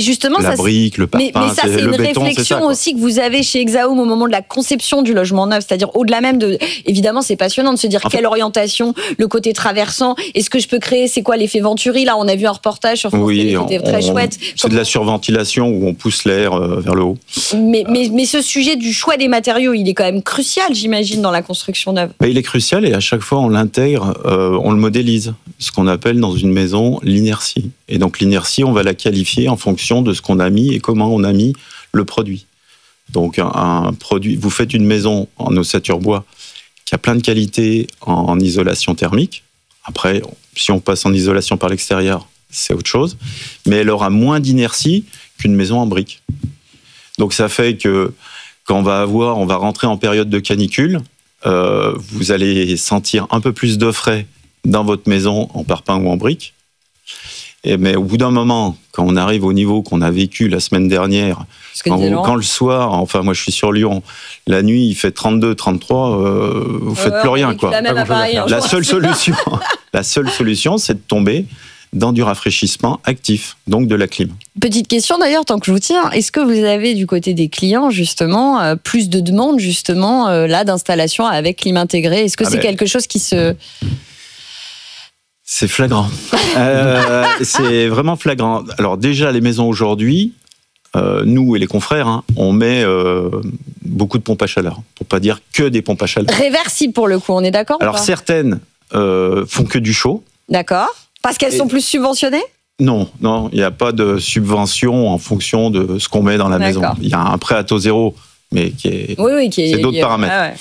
justement, la brique, le parpaing, mais ça, c'est une béton, réflexion aussi que vous avez chez Exaum au moment de la conception du logement neuf, c'est-à-dire au-delà même de... Évidemment, c'est passionnant de se dire quelle orientation, le côté traversant, est-ce que je peux créer, c'est quoi l'effet Venturi? Là, on a vu un reportage sur France Télé qui était très chouette. C'est de la surventilation où on pousse l'air vers le haut. Mais ce sujet du choix des matériaux, il est quand même crucial, j'imagine, dans la construction neuve. Il est crucial et à chaque fois, on l'intègre, on le modélise. Ce qu'on appelle dans une maison l'inertie. Et donc l'inertie, on va la qualifier en fonction de ce qu'on a mis et comment on a mis le produit. Donc un produit, vous faites une maison en ossature bois qui a plein de qualités en isolation thermique. Après, si on passe en isolation par l'extérieur, c'est autre chose. Mais elle aura moins d'inertie qu'une maison en briques. Donc ça fait que quand on va rentrer en période de canicule, vous allez sentir un peu plus de frais dans votre maison en parpaing ou en briques. Mais au bout d'un moment, quand on arrive au niveau qu'on a vécu la semaine dernière, quand le soir, enfin moi je suis sur Lyon, la nuit il fait 32, 33, vous faites plus rien, quoi. La seule solution, c'est de tomber dans du rafraîchissement actif, donc de la clim. Petite question d'ailleurs, tant que je vous tiens, est-ce que vous avez du côté des clients justement plus de demandes justement là d'installation avec clim intégrée? Est-ce que c'est quelque chose qui se... C'est flagrant. C'est vraiment flagrant. Alors déjà, les maisons aujourd'hui, nous et les confrères, on met beaucoup de pompes à chaleur, pour pas dire que des pompes à chaleur. Réversibles pour le coup, on est d'accord? Alors certaines font que du chaud. D'accord. Parce qu'elles sont plus subventionnées? Non, il n'y a pas de subvention en fonction de ce qu'on met dans la maison. Il y a un prêt à taux zéro, mais c'est d'autres paramètres.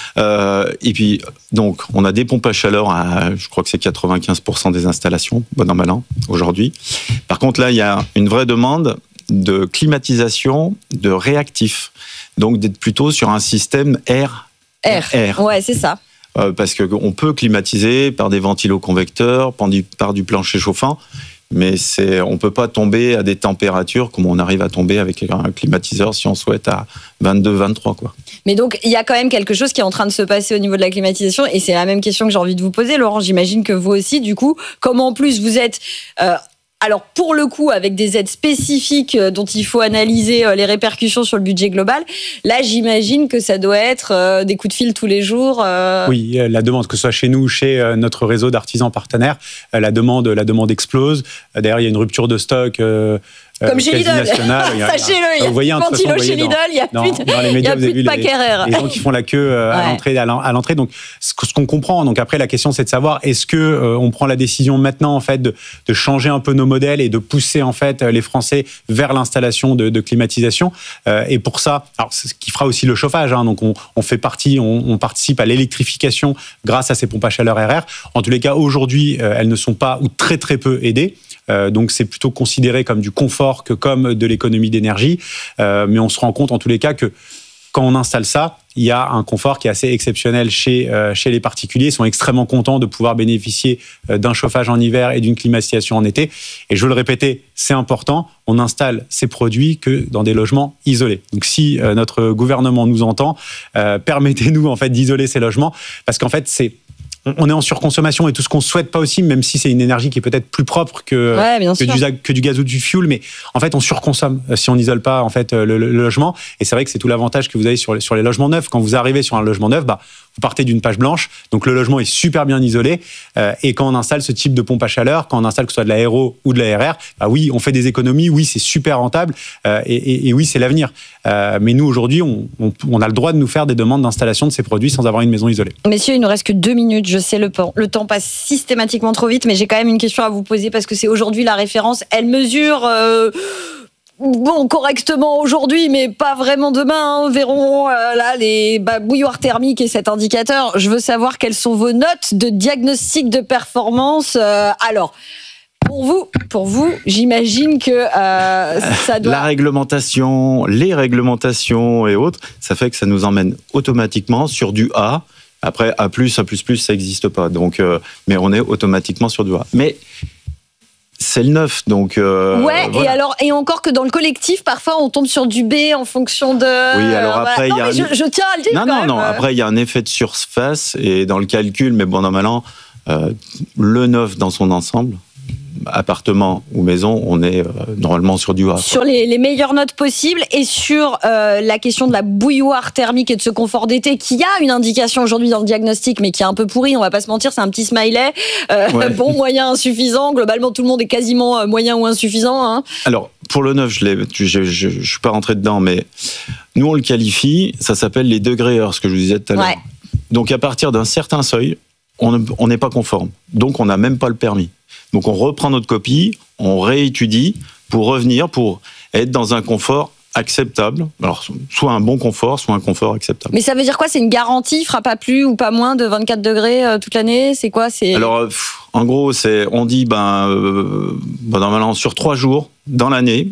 Et puis, donc, on a des pompes à chaleur à, je crois que c'est 95% des installations, bon an, mal an, aujourd'hui. Par contre, là, il y a une vraie demande de climatisation, de réactif. Donc, d'être plutôt sur un système air. Ouais, c'est ça. Parce qu'on peut climatiser par des ventiloconvecteurs, par du plancher chauffant, mais on ne peut pas tomber à des températures comme on arrive à tomber avec un climatiseur si on souhaite à 22, 23, quoi. Mais donc, il y a quand même quelque chose qui est en train de se passer au niveau de la climatisation, et c'est la même question que j'ai envie de vous poser, Laurent. J'imagine que vous aussi, du coup, comme en plus vous êtes... alors, pour le coup, avec des aides spécifiques dont il faut analyser les répercussions sur le budget global, là, j'imagine que ça doit être des coups de fil tous les jours. Oui, la demande, que ce soit chez nous, chez notre réseau d'artisans partenaires, la demande explose. D'ailleurs, il y a une rupture de stock. Comme chez Lidl. Sachez-le, vous voyez, Ventilo chez Lidl, il n'y a plus de pack RR. Les gens qui font la queue à l'entrée. Donc, ce qu'on comprend. Donc après, la question, c'est de savoir, est-ce que on prend la décision maintenant, en fait, de changer un peu nos modèles et de pousser, en fait, les Français vers l'installation de climatisation. Et pour ça, alors, c'est ce qui fera aussi le chauffage. Donc, on participe à l'électrification grâce à ces pompes à chaleur RR. En tous les cas, aujourd'hui, elles ne sont pas ou très, très peu aidées. Donc c'est plutôt considéré comme du confort que comme de l'économie d'énergie. Mais on se rend compte en tous les cas que quand on installe ça, il y a un confort qui est assez exceptionnel chez les particuliers. Ils sont extrêmement contents de pouvoir bénéficier d'un chauffage en hiver et d'une climatisation en été. Et je veux le répéter, c'est important, on installe ces produits que dans des logements isolés. Donc si notre gouvernement nous entend, permettez-nous en fait d'isoler ces logements, parce qu'en fait on est en surconsommation et tout ce qu'on ne souhaite pas aussi, même si c'est une énergie qui est peut-être plus propre que du gaz ou du fioul, mais en fait on surconsomme si on n'isole pas en fait le logement. Et c'est vrai que c'est tout l'avantage que vous avez sur les logements neufs. Quand vous arrivez sur un logement neuf, vous partez d'une page blanche, donc le logement est super bien isolé. Et quand on installe ce type de pompe à chaleur, quand on installe que ce soit de la RO ou de la RR, oui, on fait des économies, oui, c'est super rentable, et oui, c'est l'avenir. Mais nous, aujourd'hui, on a le droit de nous faire des demandes d'installation de ces produits sans avoir une maison isolée. Messieurs, il nous reste que 2 minutes. Je sais, le temps passe systématiquement trop vite, mais j'ai quand même une question à vous poser parce que c'est aujourd'hui la référence. Elle mesure... correctement aujourd'hui, mais pas vraiment demain. Verrons là les bouilloires thermiques et cet indicateur. Je veux savoir quelles sont vos notes de diagnostic de performance. Alors, pour vous, j'imagine que ça doit... La réglementation, les réglementations et autres, ça fait que ça nous emmène automatiquement sur du A. Après, A+, A++, ça n'existe pas. Donc, mais on est automatiquement sur du A. Mais c'est le neuf, donc... voilà. Et encore que dans le collectif, parfois, on tombe sur du B en fonction de... Oui, alors après, il y a... je tiens à le dire Non, après, il y a un effet de surface, et dans le calcul, mais bon, normalement, le neuf dans son ensemble, appartement ou maison, on est normalement sur du A. Sur les meilleures notes possibles et sur la question de la bouilloire thermique et de ce confort d'été qui a une indication aujourd'hui dans le diagnostic, mais qui est un peu pourri, on va pas se mentir, c'est un petit smiley. Bon, moyen, insuffisant. Globalement, tout le monde est quasiment moyen ou insuffisant. Hein. Alors, pour le neuf, je suis pas rentré dedans, mais nous, on le qualifie, ça s'appelle les degrés heures, ce que je vous disais tout à l'heure. Donc, à partir d'un certain seuil, on n'est pas conforme. Donc, on n'a même pas le permis. Donc, on reprend notre copie, on réétudie pour revenir, pour être dans un confort acceptable. Alors, soit un bon confort, soit un confort acceptable. Mais ça veut dire quoi ? C'est une garantie, il fera pas plus ou pas moins de 24 degrés toute l'année ? C'est quoi ? Alors, en gros, on dit, normalement, sur 3 jours dans l'année,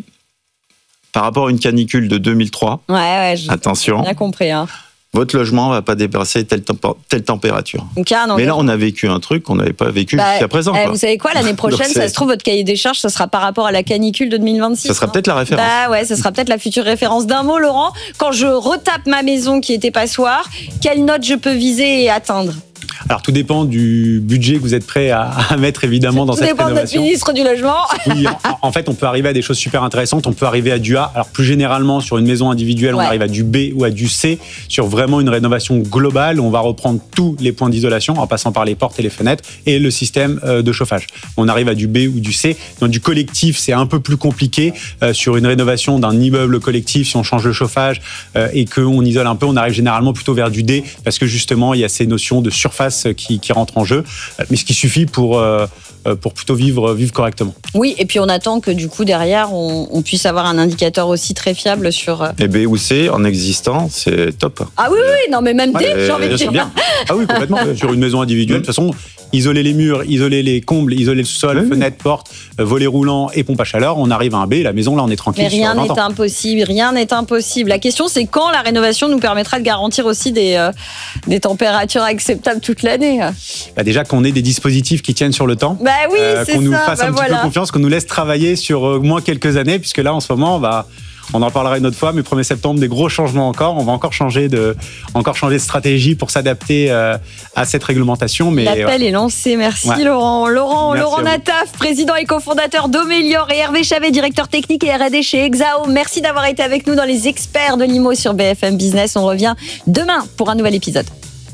par rapport à une canicule de 2003, attention, bien compris, hein. Votre logement ne va pas dépasser telle température. Mais là, on a vécu un truc qu'on n'avait pas vécu jusqu'à présent. Vous savez quoi, l'année prochaine, ça se trouve, votre cahier des charges, ça sera par rapport à la canicule de 2026. Ça sera peut-être la référence. Ça sera peut-être la future référence. D'un mot, Laurent, quand je retape ma maison qui était passoire, quelle note je peux viser et atteindre ? Alors, tout dépend du budget que vous êtes prêt à mettre, évidemment, dans cette rénovation. Tout dépend de notre ministre du Logement. Oui, en fait, on peut arriver à des choses super intéressantes. On peut arriver à du A. Alors, plus généralement, sur une maison individuelle, on arrive à du B ou à du C. Sur vraiment une rénovation globale, on va reprendre tous les points d'isolation, en passant par les portes et les fenêtres, et le système de chauffage. On arrive à du B ou du C. Dans du collectif, c'est un peu plus compliqué. Sur une rénovation d'un immeuble collectif, si on change le chauffage et qu'on isole un peu, on arrive généralement plutôt vers du D, parce que justement, il y a ces notions de surface qui rentrent en jeu, mais ce qui suffit pour plutôt vivre correctement. Oui, et puis on attend que du coup derrière on puisse avoir un indicateur aussi très fiable sur. Et B ou C en existant, c'est top. Ah oui, non mais même D, j'ai envie de dire. Bien. Ah oui, complètement. Sur une maison individuelle, de toute façon, isoler les murs, isoler les combles, isoler le sol, fenêtres, portes, volets roulants et pompe à chaleur, on arrive à un B. La maison, là, on est tranquille. Mais rien n'est impossible, rien n'est impossible. La question, c'est quand la rénovation nous permettra de garantir aussi des températures acceptables toute l'année. Déjà qu'on ait des dispositifs qui tiennent sur le temps. Oui, c'est ça. Qu'on nous fasse un petit peu confiance, qu'on nous laisse travailler sur au moins quelques années, puisque là, en ce moment, on en parlera une autre fois, mais 1er septembre, des gros changements encore. On va encore changer de stratégie pour s'adapter à cette réglementation. Mais l'appel est lancé. Merci Laurent. Laurent Nataf, président et cofondateur d'Omélior, et Hervé Chavet, directeur technique et R&D chez Exao. Merci d'avoir été avec nous dans les experts de l'IMO sur BFM Business. On revient demain pour un nouvel épisode.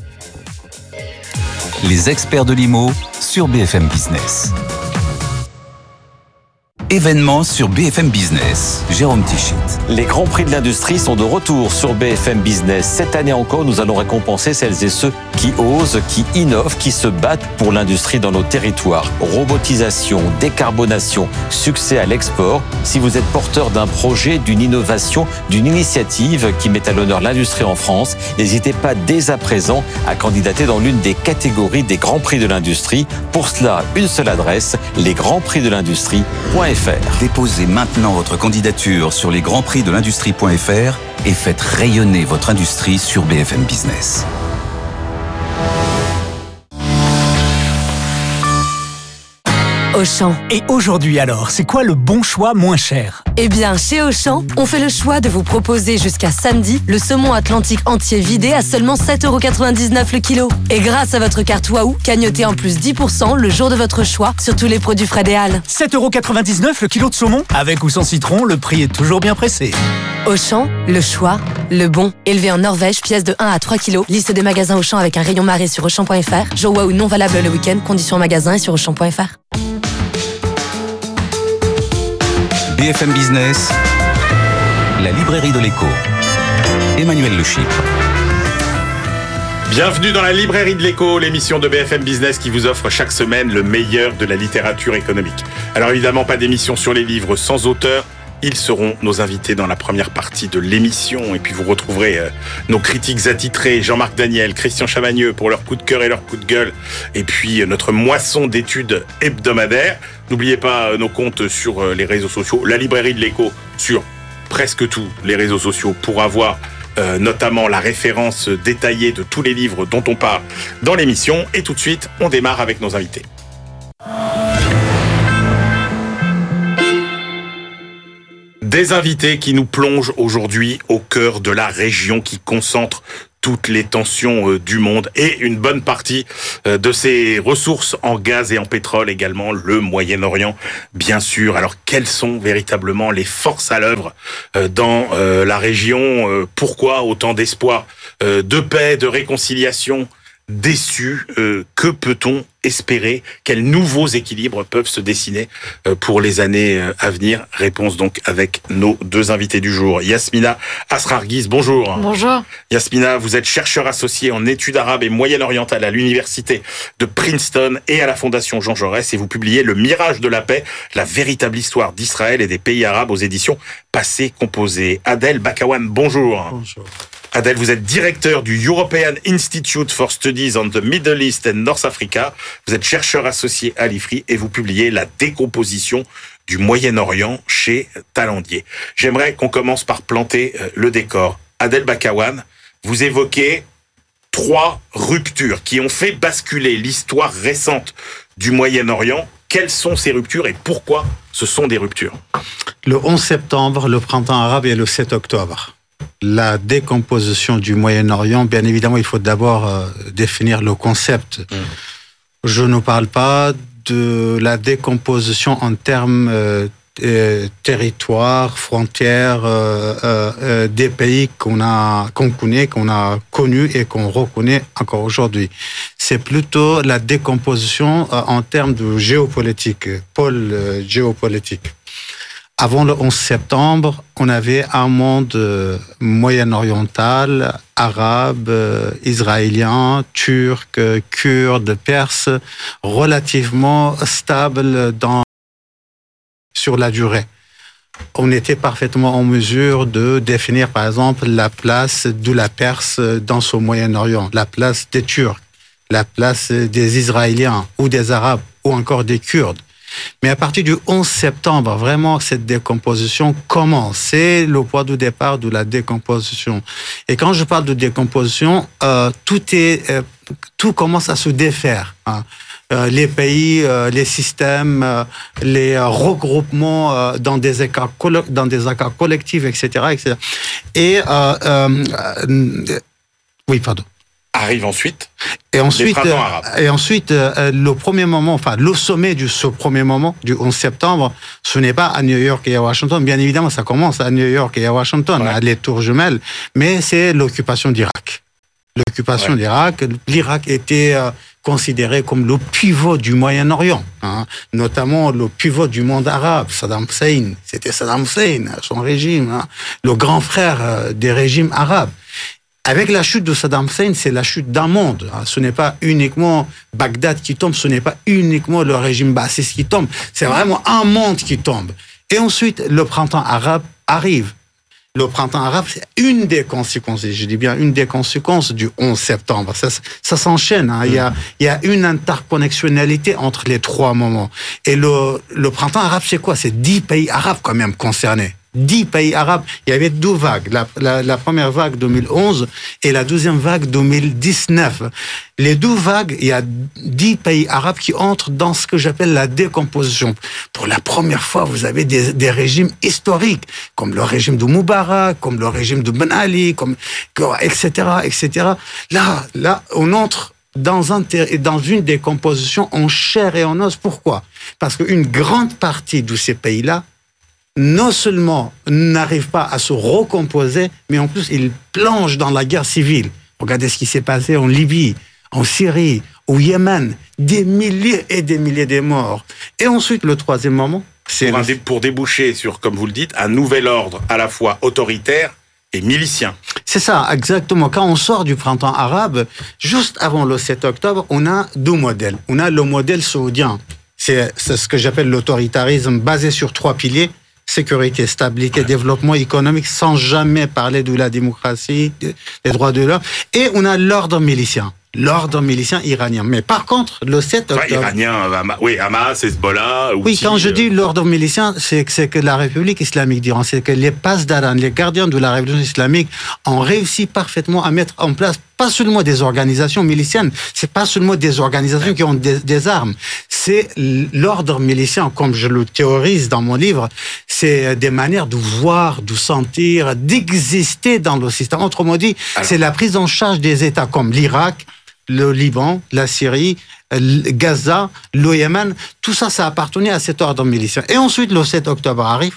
Les experts de l'IMO sur BFM Business. Événements sur BFM Business. Jérôme Tichit. Les Grands Prix de l'Industrie sont de retour sur BFM Business. Cette année encore, nous allons récompenser celles et ceux qui osent, qui innovent, qui se battent pour l'industrie dans nos territoires. Robotisation, décarbonation, succès à l'export. Si vous êtes porteur d'un projet, d'une innovation, d'une initiative qui met à l'honneur l'industrie en France, n'hésitez pas dès à présent à candidater dans l'une des catégories des Grands Prix de l'Industrie. Pour cela, une seule adresse, lesgrandsprixdelindustrie.fr. Déposez maintenant votre candidature sur lesgrandsprixdelindustrie.fr et faites rayonner votre industrie sur BFM Business. Auchan. Et aujourd'hui alors, c'est quoi le bon choix moins cher ? Eh bien, chez Auchan, on fait le choix de vous proposer jusqu'à samedi le saumon atlantique entier vidé à seulement 7,99€ le kilo. Et grâce à votre carte Waouh, cagnotez en plus 10% le jour de votre choix sur tous les produits Fred et Halles. 7,99€ le kilo de saumon ? Avec ou sans citron, le prix est toujours bien pressé. Auchan, le choix, le bon. Élevé en Norvège, pièce de 1 à 3 kilos. Liste des magasins Auchan avec un rayon marée sur Auchan.fr. Jour Waouh non valable le week-end. Conditions en magasin et sur Auchan.fr. BFM Business, la librairie de l'écho. Emmanuel Le Chypre. Bienvenue dans la librairie de l'écho, l'émission de BFM Business qui vous offre chaque semaine le meilleur de la littérature économique. Alors évidemment, pas d'émission sur les livres sans auteur. Ils seront nos invités dans la première partie de l'émission. Et puis vous retrouverez nos critiques attitrés, Jean-Marc Daniel, Christian Chavagneux pour leur coup de cœur et leur coup de gueule. Et puis notre moisson d'études hebdomadaires. N'oubliez pas nos comptes sur les réseaux sociaux. La librairie de l'écho sur presque tous les réseaux sociaux pour avoir notamment la référence détaillée de tous les livres dont on parle dans l'émission. Et tout de suite, on démarre avec nos invités. Des invités qui nous plongent aujourd'hui au cœur de la région qui concentre toutes les tensions du monde et une bonne partie de ses ressources en gaz et en pétrole également, le Moyen-Orient, bien sûr. Alors, quelles sont véritablement les forces à l'œuvre dans la région? Pourquoi autant d'espoir de paix, de réconciliation déçus? Que peut-on espérer? Quels nouveaux équilibres peuvent se dessiner pour les années à venir? Réponse donc avec nos deux invités du jour. Yasmina Asrarguiz, bonjour. Bonjour. Yasmina, vous êtes chercheur associé en études arabes et moyen-orientales à l'université de Princeton et à la Fondation Jean Jaurès, et vous publiez Le Mirage de la paix, la véritable histoire d'Israël et des pays arabes aux éditions Passé Composé. Adel Bakawan, bonjour. Bonjour. Adel, vous êtes directeur du European Institute for Studies on the Middle East and North Africa. Vous êtes chercheur associé à l'IFRI et vous publiez La décomposition du Moyen-Orient chez Talandier. J'aimerais qu'on commence par planter le décor. Adel Bakawan, vous évoquez 3 ruptures qui ont fait basculer l'histoire récente du Moyen-Orient. Quelles sont ces ruptures et pourquoi ce sont des ruptures? Le 11 septembre, le printemps arabe et le 7 octobre. La décomposition du Moyen-Orient, bien évidemment, il faut d'abord définir le concept. Je ne parle pas de la décomposition en termes territoire, frontières, des pays qu'on connaît, qu'on a connus et qu'on reconnaît encore aujourd'hui. C'est plutôt la décomposition en termes de géopolitique, pôle géopolitique. Avant le 11 septembre, on avait un monde moyen-oriental, arabe, israélien, turc, kurde, perse, relativement stable sur la durée. On était parfaitement en mesure de définir, par exemple, la place de la Perse dans ce Moyen-Orient, la place des Turcs, la place des Israéliens ou des Arabes ou encore des Kurdes. Mais à partir du 11 septembre, vraiment, cette décomposition commence. C'est le point de départ de la décomposition. Et quand je parle de décomposition, tout commence à se défaire. Les pays, les systèmes, les regroupements dans des accords collectifs, etc., etc. Et oui, pardon. Arrive ensuite les printemps arabes. Et ensuite, le premier moment, enfin, le sommet de ce premier moment, du 11 septembre, ce n'est pas à New York et à Washington. Bien évidemment, ça commence à New York et à Washington, à les tours jumelles, mais c'est l'occupation d'Irak. L'occupation d'Irak, l'Irak était considéré comme le pivot du Moyen-Orient, notamment le pivot du monde arabe. Saddam Hussein, c'était Saddam Hussein, son régime, le grand frère des régimes arabes. Avec la chute de Saddam Hussein, c'est la chute d'un monde. Ce n'est pas uniquement Bagdad qui tombe, ce n'est pas uniquement le régime baathiste qui tombe, c'est vraiment un monde qui tombe. Et ensuite, le printemps arabe arrive. Le printemps arabe, c'est une des conséquences, je dis bien une des conséquences du 11 septembre. Ça s'enchaîne. Il y a une interconnextionnalité entre les 3 moments. Et le printemps arabe, c'est quoi? C'est 10 pays arabes quand même concernés. 10 pays arabes. Il y avait 2 vagues. La première vague 2011 et la deuxième vague 2019. Les 2 vagues, il y a 10 pays arabes qui entrent dans ce que j'appelle la décomposition. Pour la première fois, vous avez des régimes historiques, comme le régime de Moubarak, comme le régime de Ben Ali, etc., etc. Là, on entre dans une décomposition en chair et en os. Pourquoi? Parce qu'une grande partie de ces pays-là, non seulement n'arrivent pas à se recomposer, mais en plus, ils plongent dans la guerre civile. Regardez ce qui s'est passé en Libye, en Syrie, au Yémen. Des milliers et des milliers de morts. Et ensuite, le troisième moment, c'est... Pour déboucher sur, comme vous le dites, un nouvel ordre à la fois autoritaire et milicien. C'est ça, exactement. Quand on sort du printemps arabe, juste avant le 7 octobre, on a 2 modèles. On a le modèle saoudien. C'est ce que j'appelle l'autoritarisme basé sur 3 piliers. Sécurité, stabilité, développement économique, sans jamais parler de la démocratie, des droits de l'homme. Et on a l'ordre milicien. l'ordre milicien iranien. Mais par contre, le 7 octobre... Iranien, Hamas, Hezbollah... Oui, quand je dis l'ordre milicien, c'est que la République islamique d'Iran, c'est que les pasdaran, les gardiens de la révolution islamique, ont réussi parfaitement à mettre en place pas seulement des organisations miliciennes, c'est pas seulement des organisations qui ont des armes, c'est l'ordre milicien, comme je le théorise dans mon livre, c'est des manières de voir, de sentir, d'exister dans le système. Autrement dit, c'est la prise en charge des États comme l'Irak, le Liban, la Syrie, Gaza, le Yémen, tout ça, ça appartenait à cet ordre milicien. Et ensuite, le 7 octobre arrive.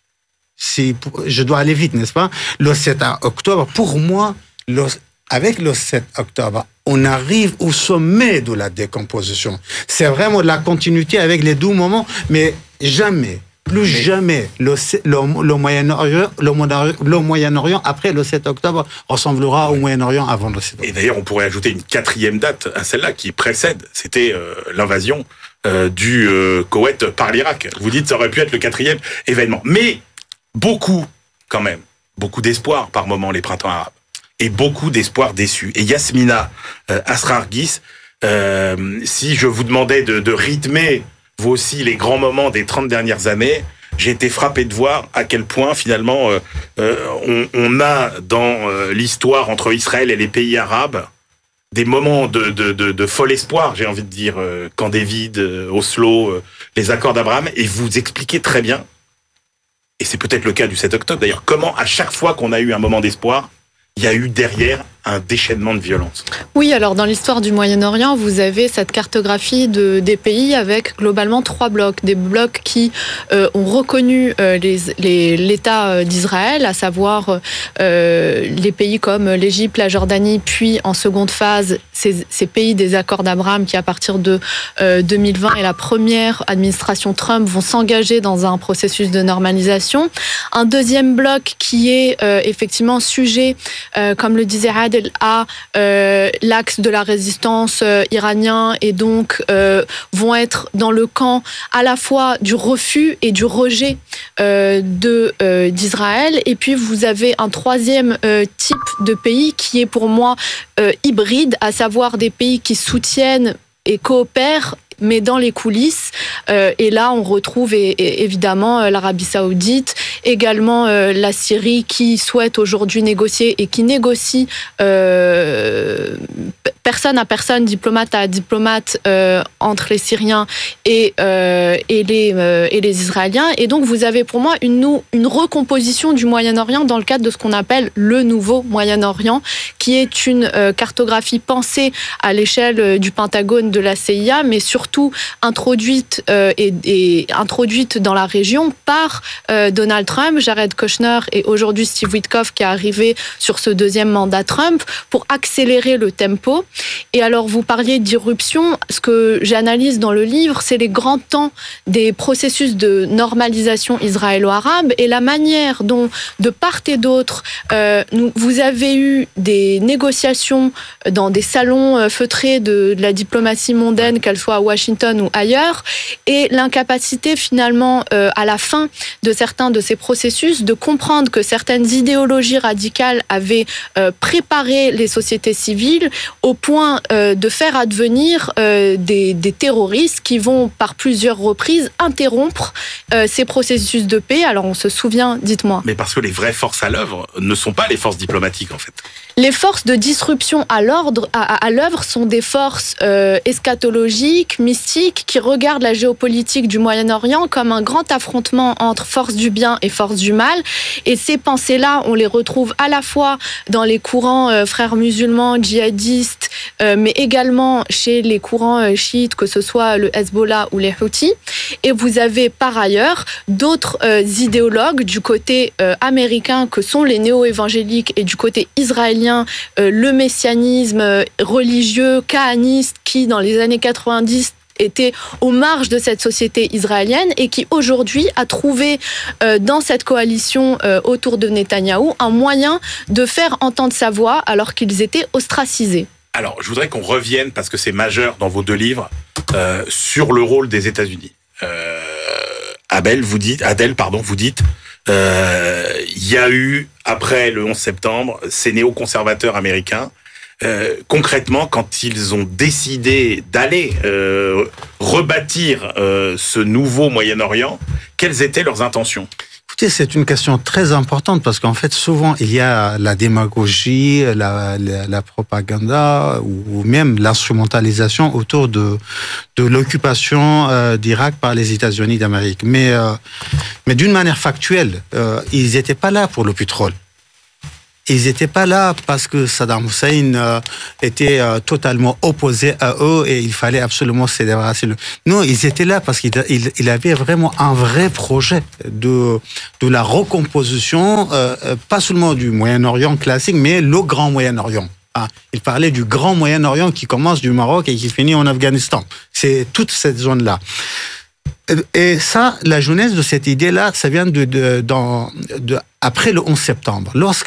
Je dois aller vite, n'est-ce pas? Le 7 octobre, pour moi, avec le 7 octobre, on arrive au sommet de la décomposition. C'est vraiment la continuité avec les 2 moments, mais jamais, jamais, le Moyen-Orient, après le 7 octobre, ressemblera au Moyen-Orient avant le 7 octobre. Et d'ailleurs, on pourrait ajouter une 4e date à celle-là qui précède. C'était l'invasion du Koweït par l'Irak. Vous dites, ça aurait pu être le 4e événement. Mais beaucoup, quand même, beaucoup d'espoir par moment, les printemps arabes. Et beaucoup d'espoir déçus. Et Yasmina Asrargis, si je vous demandais de rythmer, vous aussi, les grands moments des 30 dernières années, j'ai été frappé de voir à quel point, finalement, on a dans l'histoire entre Israël et les pays arabes des moments de fol espoir, j'ai envie de dire, Camp David, Oslo, les accords d'Abraham, et vous expliquez très bien, et c'est peut-être le cas du 7 octobre d'ailleurs, comment à chaque fois qu'on a eu un moment d'espoir, il y a eu derrière un déchaînement de violence. Oui, alors dans l'histoire du Moyen-Orient, vous avez cette cartographie des pays avec globalement 3 blocs. Des blocs qui ont reconnu l'État d'Israël, à savoir les pays comme l'Égypte, la Jordanie, puis en seconde phase, ces pays des accords d'Abraham qui, à partir de 2020 et la première administration Trump, vont s'engager dans un processus de normalisation. Un deuxième bloc qui est effectivement sujet, comme le disait Adel, à l'axe de la résistance iranien et donc vont être dans le camp à la fois du refus et du rejet d'Israël. Et puis vous avez un 3e type de pays qui est pour moi hybride, à savoir des pays qui soutiennent et coopèrent mais dans les coulisses. Et là, on retrouve évidemment l'Arabie Saoudite, également la Syrie qui souhaite aujourd'hui négocier et qui négocie personne à personne, diplomate à diplomate entre les Syriens et les Israéliens. Et donc, vous avez pour moi une recomposition du Moyen-Orient dans le cadre de ce qu'on appelle le nouveau Moyen-Orient, qui est une cartographie pensée à l'échelle du Pentagone, de la CIA, mais surtout introduite introduite dans la région par Donald Trump, Jared Kushner et aujourd'hui Steve Witkoff qui est arrivé sur ce 2e mandat Trump pour accélérer le tempo. Et alors vous parliez d'irruption, ce que j'analyse dans le livre, c'est les grands temps des processus de normalisation israélo-arabe et la manière dont de part et d'autre vous avez eu des négociations dans des salons feutrés de la diplomatie mondaine, qu'elle soit à Washington ou ailleurs, et l'incapacité finalement à la fin de certains de ces processus de comprendre que certaines idéologies radicales avaient préparé les sociétés civiles au point de faire advenir des terroristes qui vont par plusieurs reprises interrompre ces processus de paix. Alors on se souvient, dites-moi. Mais parce que les vraies forces à l'œuvre ne sont pas les forces diplomatiques en fait. Les forces de disruption à l'œuvre sont des forces eschatologiques, mystiques, qui regardent la géopolitique du Moyen-Orient comme un grand affrontement entre forces du bien et forces du mal. Et ces pensées-là, on les retrouve à la fois dans les courants frères musulmans, djihadistes, mais également chez les courants chiites, que ce soit le Hezbollah ou les Houthis. Et vous avez par ailleurs d'autres idéologues du côté américain que sont les néo-évangéliques et du côté israélien, le messianisme religieux, kahaniste, qui dans les années 90 était aux marges de cette société israélienne et qui aujourd'hui a trouvé dans cette coalition autour de Netanyahou un moyen de faire entendre sa voix alors qu'ils étaient ostracisés. Alors, je voudrais qu'on revienne, parce que c'est majeur dans vos 2 livres, sur le rôle des États-Unis. Adel, vous dites, il y a eu, après le 11 septembre, ces néoconservateurs américains concrètement, quand ils ont décidé d'aller rebâtir ce nouveau Moyen-Orient, quelles étaient leurs intentions ? Écoutez, c'est une question très importante parce qu'en fait, souvent, il y a la démagogie, la propagande ou même l'instrumentalisation autour de l'occupation d'Irak par les États-Unis d'Amérique. Mais d'une manière factuelle, ils n'étaient pas là pour le pétrole. Ils n'étaient pas là parce que Saddam Hussein était totalement opposé à eux et il fallait absolument se débarrasser. Non, ils étaient là parce qu'il avait vraiment un vrai projet de la recomposition, pas seulement du Moyen-Orient classique, mais le Grand Moyen-Orient. Il parlait du Grand Moyen-Orient qui commence du Maroc et qui finit en Afghanistan. C'est toute cette zone-là. Et ça, la jeunesse de cette idée-là, ça vient après le 11 septembre. Lorsque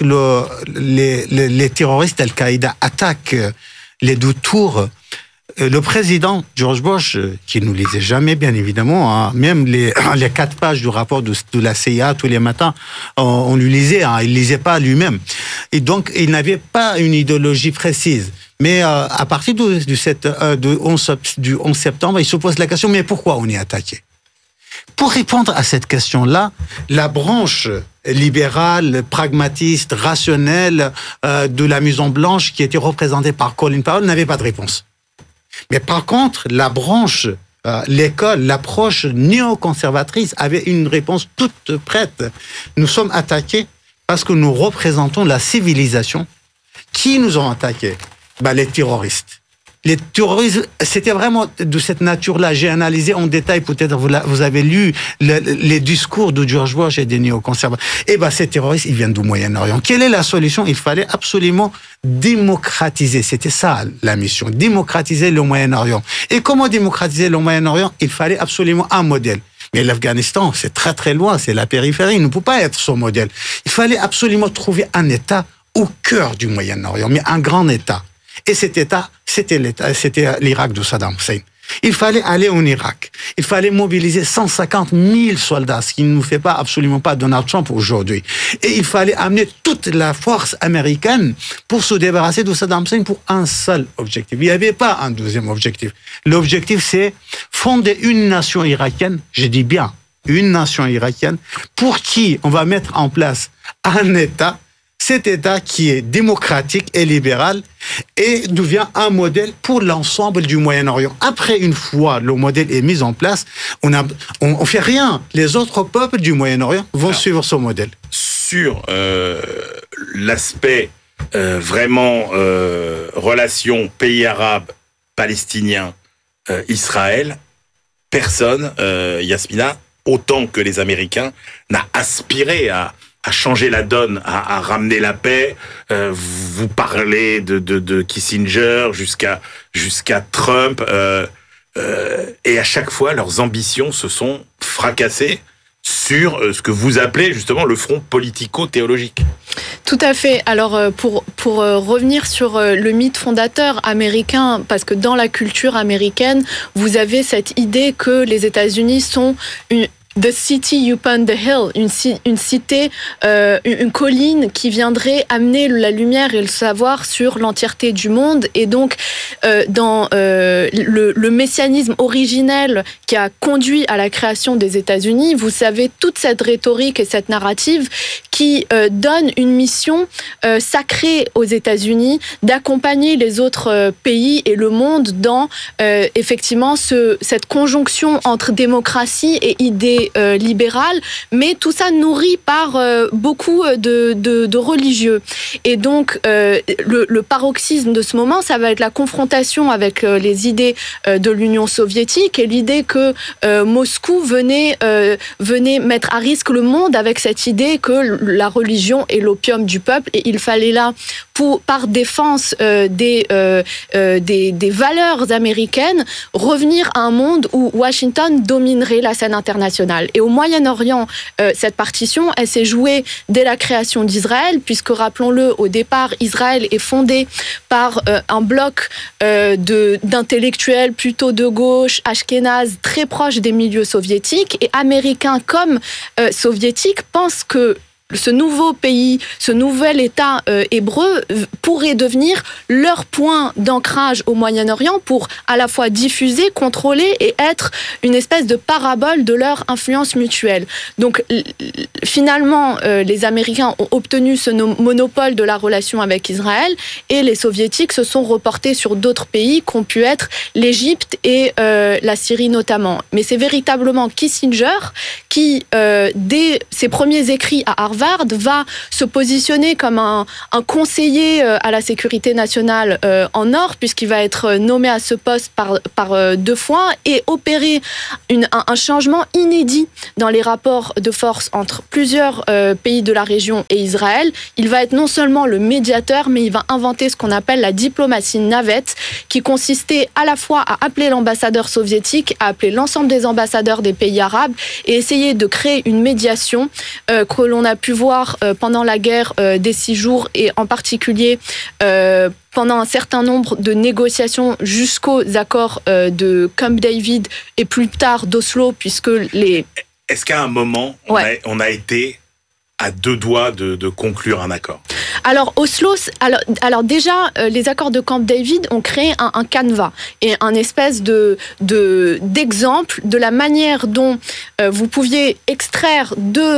les terroristes Al-Qaïda attaquent les 2 tours, le président George Bush, qui ne lisait jamais, bien évidemment, même les 4 pages du rapport de la CIA tous les matins, on lui lisait, il ne lisait pas lui-même. Et donc, il n'avait pas une idéologie précise. Mais à partir du 11 septembre, il se pose la question, mais pourquoi on est attaqué ? Pour répondre à cette question-là, la branche libérale, pragmatiste, rationnelle de la Maison Blanche, qui était représentée par Colin Powell, n'avait pas de réponse. Mais par contre, la branche, l'école, l'approche néoconservatrice avait une réponse toute prête. Nous sommes attaqués parce que nous représentons la civilisation. Qui nous ont attaqués ? Les terroristes. Les terroristes, c'était vraiment de cette nature-là. J'ai analysé en détail, peut-être vous avez lu les discours de George Bush et des néoconservateurs. Ces terroristes, ils viennent du Moyen-Orient. Quelle est la solution ? Il fallait absolument démocratiser. C'était ça la mission, démocratiser le Moyen-Orient. Et comment démocratiser le Moyen-Orient ? Il fallait absolument un modèle. Mais l'Afghanistan, c'est très très loin, c'est la périphérie, il ne peut pas être son modèle. Il fallait absolument trouver un État au cœur du Moyen-Orient, mais un grand État. Et cet État, c'était l'Irak de Saddam Hussein. Il fallait aller en Irak. Il fallait mobiliser 150 000 soldats, ce qui ne nous fait pas absolument pas Donald Trump aujourd'hui. Et il fallait amener toute la force américaine pour se débarrasser de Saddam Hussein pour un seul objectif. Il n'y avait pas un deuxième objectif. L'objectif, c'est fonder une nation irakienne, je dis bien une nation irakienne, pour qui on va mettre en place un État, cet État qui est démocratique et libéral et devient un modèle pour l'ensemble du Moyen-Orient. Après, une fois le modèle est mis en place, on fait rien. Les autres peuples du Moyen-Orient vont suivre ce modèle. Sur l'aspect vraiment relation pays arabe, palestinien, Israël, personne, Yasmina, autant que les Américains, n'a aspiré à changer la donne, à ramener la paix. Vous parlez de Kissinger jusqu'à Trump, et à chaque fois leurs ambitions se sont fracassées sur ce que vous appelez justement le front politico-théologique. Tout à fait. Alors, pour revenir sur le mythe fondateur américain, parce que dans la culture américaine, vous avez cette idée que les États-Unis sont The city upon the hill, une cité, une colline qui viendrait amener la lumière et le savoir sur l'entièreté du monde. Et donc, dans le messianisme originel qui a conduit à la création des États-Unis, vous savez toute cette rhétorique et cette narrative qui donne une mission sacrée aux États-Unis d'accompagner les autres pays et le monde dans effectivement cette conjonction entre démocratie et idées libérales, mais tout ça nourri par beaucoup de religieux. Et donc, le paroxysme de ce moment, ça va être la confrontation avec les idées de l'Union soviétique et l'idée que Moscou venait mettre à risque le monde avec cette idée que la religion est l'opium du peuple et il fallait là, par défense des valeurs américaines, revenir à un monde où Washington dominerait la scène internationale. Et au Moyen-Orient, cette partition, elle s'est jouée dès la création d'Israël, puisque, rappelons-le, au départ, Israël est fondé par un bloc d'intellectuels plutôt de gauche, ashkénazes, très proches des milieux soviétiques, et américains comme soviétiques pensent que ce nouveau pays, ce nouvel État hébreu pourrait devenir leur point d'ancrage au Moyen-Orient pour à la fois diffuser, contrôler et être une espèce de parabole de leur influence mutuelle. Donc finalement, les Américains ont obtenu ce monopole de la relation avec Israël et les Soviétiques se sont reportés sur d'autres pays qu'ont pu être l'Égypte et la Syrie notamment. Mais c'est véritablement Kissinger qui, dès ses premiers écrits à Harvard, va se positionner comme un conseiller à la sécurité nationale en or, puisqu'il va être nommé à ce poste par 2 fois et opérer un changement inédit dans les rapports de force entre plusieurs pays de la région et Israël. Il va être non seulement le médiateur, mais il va inventer ce qu'on appelle la diplomatie navette, qui consistait à la fois à appeler l'ambassadeur soviétique, à appeler l'ensemble des ambassadeurs des pays arabes et essayer de créer une médiation que l'on a pu voir pendant la guerre des 6 jours et en particulier pendant un certain nombre de négociations jusqu'aux accords de Camp David et plus tard d'Oslo, puisque les... Est-ce qu'à un moment, on a été à 2 doigts de conclure un accord? Alors, Oslo, alors déjà, les accords de Camp David ont créé un canevas et un espèce d'exemple de la manière dont vous pouviez extraire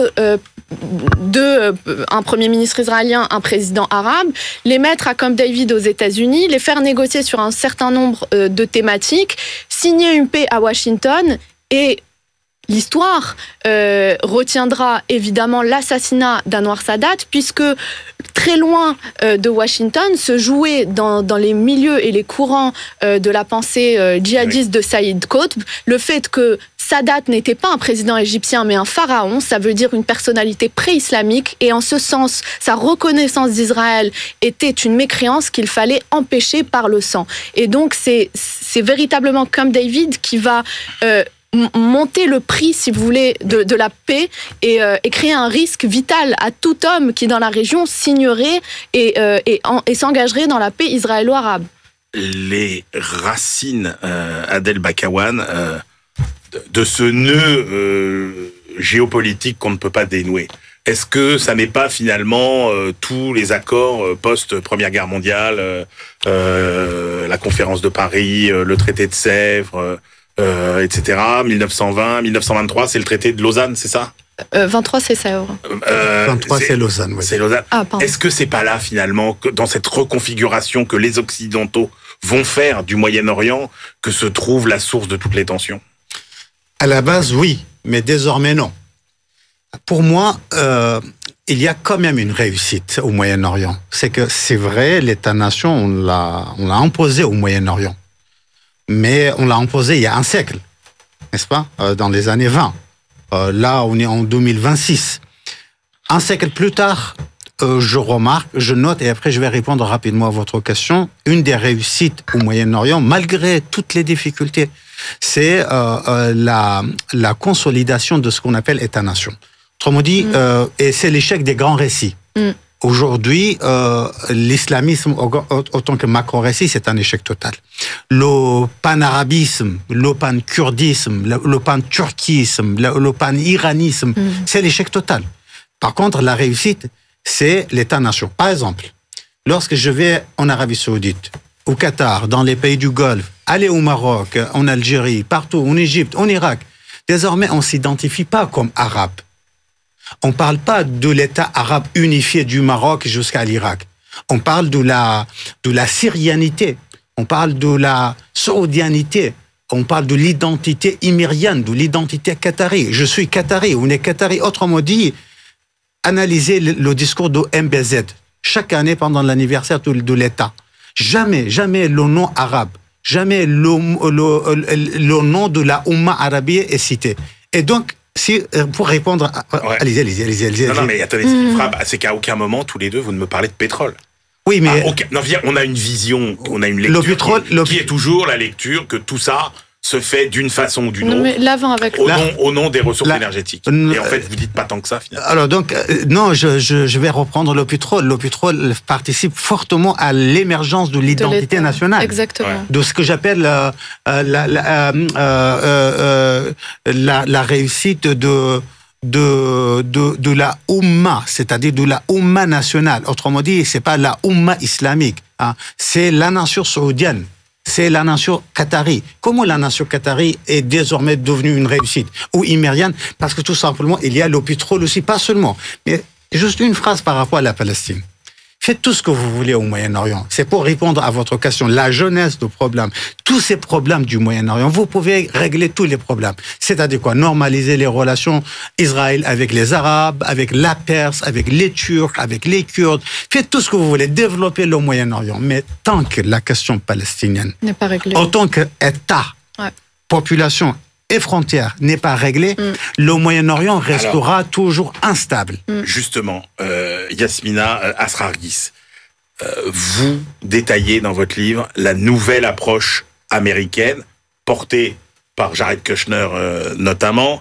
un premier ministre israélien, un président arabe, les mettre à Camp David aux États-Unis, les faire négocier sur un certain nombre de thématiques, signer une paix à Washington et... L'histoire retiendra évidemment l'assassinat d'Anwar Sadat, puisque très loin de Washington se jouait dans les milieux et les courants de la pensée djihadiste de Saïd Qutb le fait que Sadat n'était pas un président égyptien mais un pharaon, ça veut dire une personnalité pré-islamique, et en ce sens, sa reconnaissance d'Israël était une mécréance qu'il fallait empêcher par le sang. Et donc c'est véritablement Camp David qui va... monter le prix, si vous voulez, de la paix et créer un risque vital à tout homme qui, dans la région, signerait et s'engagerait dans la paix israélo-arabe. Les racines, Adel Bakawan, de ce nœud géopolitique qu'on ne peut pas dénouer. Est-ce que ça n'est pas finalement tous les accords post-Première Guerre mondiale, la conférence de Paris, le traité de Sèvres, etc. 1920, 1923, c'est le traité de Lausanne, c'est ça? 23, c'est Sèvres. 23, c'est Lausanne. Oui. C'est Lausanne. Ah, est-ce que c'est pas là, finalement, dans cette reconfiguration que les Occidentaux vont faire du Moyen-Orient, que se trouve la source de toutes les tensions? À la base, oui, mais désormais, non. Pour moi, il y a quand même une réussite au Moyen-Orient. C'est que, c'est vrai, l'État-nation, on l'a imposé au Moyen-Orient. Mais on l'a imposé il y a un siècle, n'est-ce pas? Dans les années 20. Là, on est en 2026. Un siècle plus tard, je remarque, je note, et après je vais répondre rapidement à votre question, une des réussites au Moyen-Orient, malgré toutes les difficultés, c'est la consolidation de ce qu'on appelle État-nation. Autrement dit, et c'est l'échec des grands récits. Aujourd'hui, l'islamisme, autant que macro-récit, c'est un échec total. Le pan-arabisme, le pan-kurdisme, le pan-turquisme, le pan-iranisme, c'est l'échec total. Par contre, la réussite, c'est l'État-nation. Par exemple, lorsque je vais en Arabie Saoudite, au Qatar, dans les pays du Golfe, aller au Maroc, en Algérie, partout, en Égypte, en Irak, désormais, on ne s'identifie pas comme arabe. On ne parle pas de l'État arabe unifié du Maroc jusqu'à l'Irak. On parle de la syrianité, on parle de la saoudianité, on parle de l'identité imirienne, de l'identité qatari. Je suis qatari, on est qatari. Autrement dit, analysez le discours de MBZ chaque année pendant l'anniversaire de l'État. Jamais le nom arabe, jamais le nom de la Oumma arabie est cité. Et donc, pour répondre... Allez-y. Non, mais attendez, ce qui frappe, c'est qu'à aucun moment, tous les deux, vous ne me parlez de pétrole. Oui, mais... on a une vision, on a une lecture qui est toujours la lecture que tout ça se fait d'une façon ou d'une autre, mais l'avant avec au nom des ressources énergétiques. Et en fait, vous dites pas tant que ça, finalement. Alors donc, non, je vais reprendre le pétrole. Le pétrole participe fortement à l'émergence de l'identité nationale. Exactement. De ce que j'appelle la réussite de la Oumma, c'est-à-dire de la Oumma nationale. Autrement dit, c'est pas la Oumma islamique, hein. C'est la nation saoudienne. C'est la nation qatari. Comment la nation qatari est désormais devenue une réussite? Ou imérienne? Parce que tout simplement, il y a le pétrole aussi, pas seulement. Mais juste une phrase par rapport à la Palestine. Faites tout ce que vous voulez au Moyen-Orient. C'est pour répondre à votre question, la jeunesse du problème. Tous ces problèmes du Moyen-Orient, vous pouvez régler tous les problèmes. C'est-à-dire quoi? Normaliser les relations Israël avec les Arabes, avec la Perse, avec les Turcs, avec les Kurdes. Faites tout ce que vous voulez, développer le Moyen-Orient. Mais tant que la question palestinienne n'est pas réglée, en tant qu'État, population et frontières n'est pas réglée, le Moyen-Orient restera toujours instable. Justement, Yasmina Asrargis, vous détaillez dans votre livre la nouvelle approche américaine, portée par Jared Kushner notamment.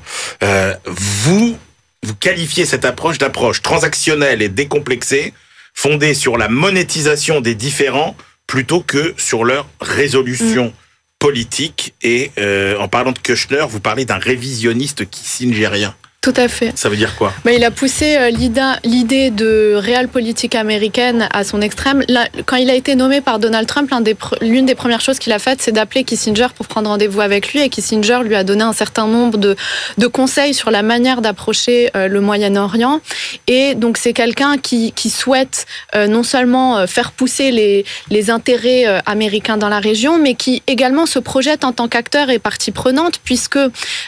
Vous qualifiez cette approche d'approche transactionnelle et décomplexée, fondée sur la monétisation des différends plutôt que sur leur résolution politique. Et en parlant de Kushner, vous parlez d'un révisionniste kissingérien. Tout à fait. Ça veut dire quoi? Il a poussé l'idée de réelle politique américaine à son extrême. Là, quand il a été nommé par Donald Trump, l'une des premières choses qu'il a faites, c'est d'appeler Kissinger pour prendre rendez-vous avec lui. Et Kissinger lui a donné un certain nombre de conseils sur la manière d'approcher le Moyen-Orient. Et donc, c'est quelqu'un qui souhaite non seulement faire pousser les intérêts américains dans la région, mais qui également se projette en tant qu'acteur et partie prenante, puisque,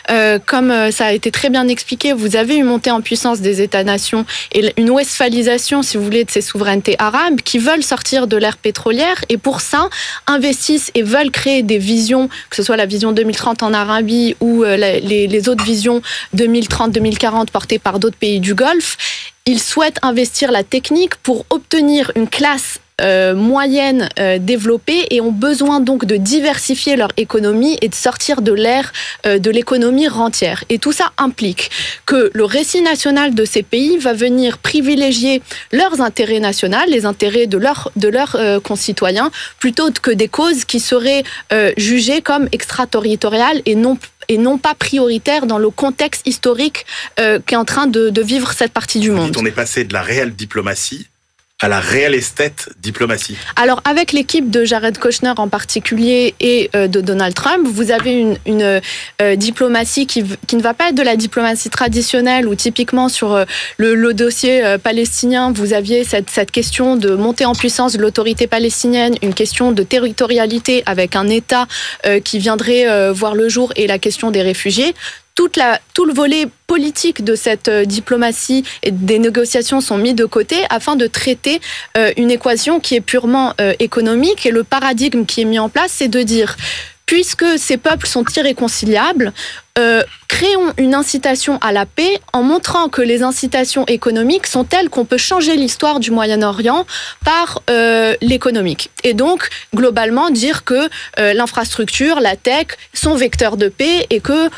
comme ça a été très bien expliqué, vous avez une montée en puissance des États-nations et une westphalisation, si vous voulez, de ces souverainetés arabes qui veulent sortir de l'ère pétrolière et pour ça investissent et veulent créer des visions, que ce soit la vision 2030 en Arabie ou les autres visions 2030-2040 portées par d'autres pays du Golfe. Ils souhaitent investir la technique pour obtenir une classe moyenne développée et ont besoin donc de diversifier leur économie et de sortir de l'ère de l'économie rentière. Et tout ça implique que le récit national de ces pays va venir privilégier leurs intérêts nationaux, les intérêts de leurs concitoyens, plutôt que des causes qui seraient jugées comme extraterritoriales et non pas prioritaires dans le contexte historique qu'est en train de vivre cette partie du monde. On est passé de la réelle diplomatie à la réelle esthète diplomatie. Alors, avec l'équipe de Jared Kushner en particulier et de Donald Trump, vous avez une diplomatie qui ne va pas être de la diplomatie traditionnelle où typiquement sur le dossier palestinien, vous aviez cette question de montée en puissance de l'autorité palestinienne, une question de territorialité avec un État qui viendrait voir le jour et la question des réfugiés. Tout le volet politique de cette diplomatie et des négociations sont mis de côté afin de traiter une équation qui est purement économique. Et le paradigme qui est mis en place, c'est de dire, puisque ces peuples sont irréconciliables, créons une incitation à la paix en montrant que les incitations économiques sont telles qu'on peut changer l'histoire du Moyen-Orient par l'économique. Et donc, globalement, dire que l'infrastructure, la tech sont vecteurs de paix et que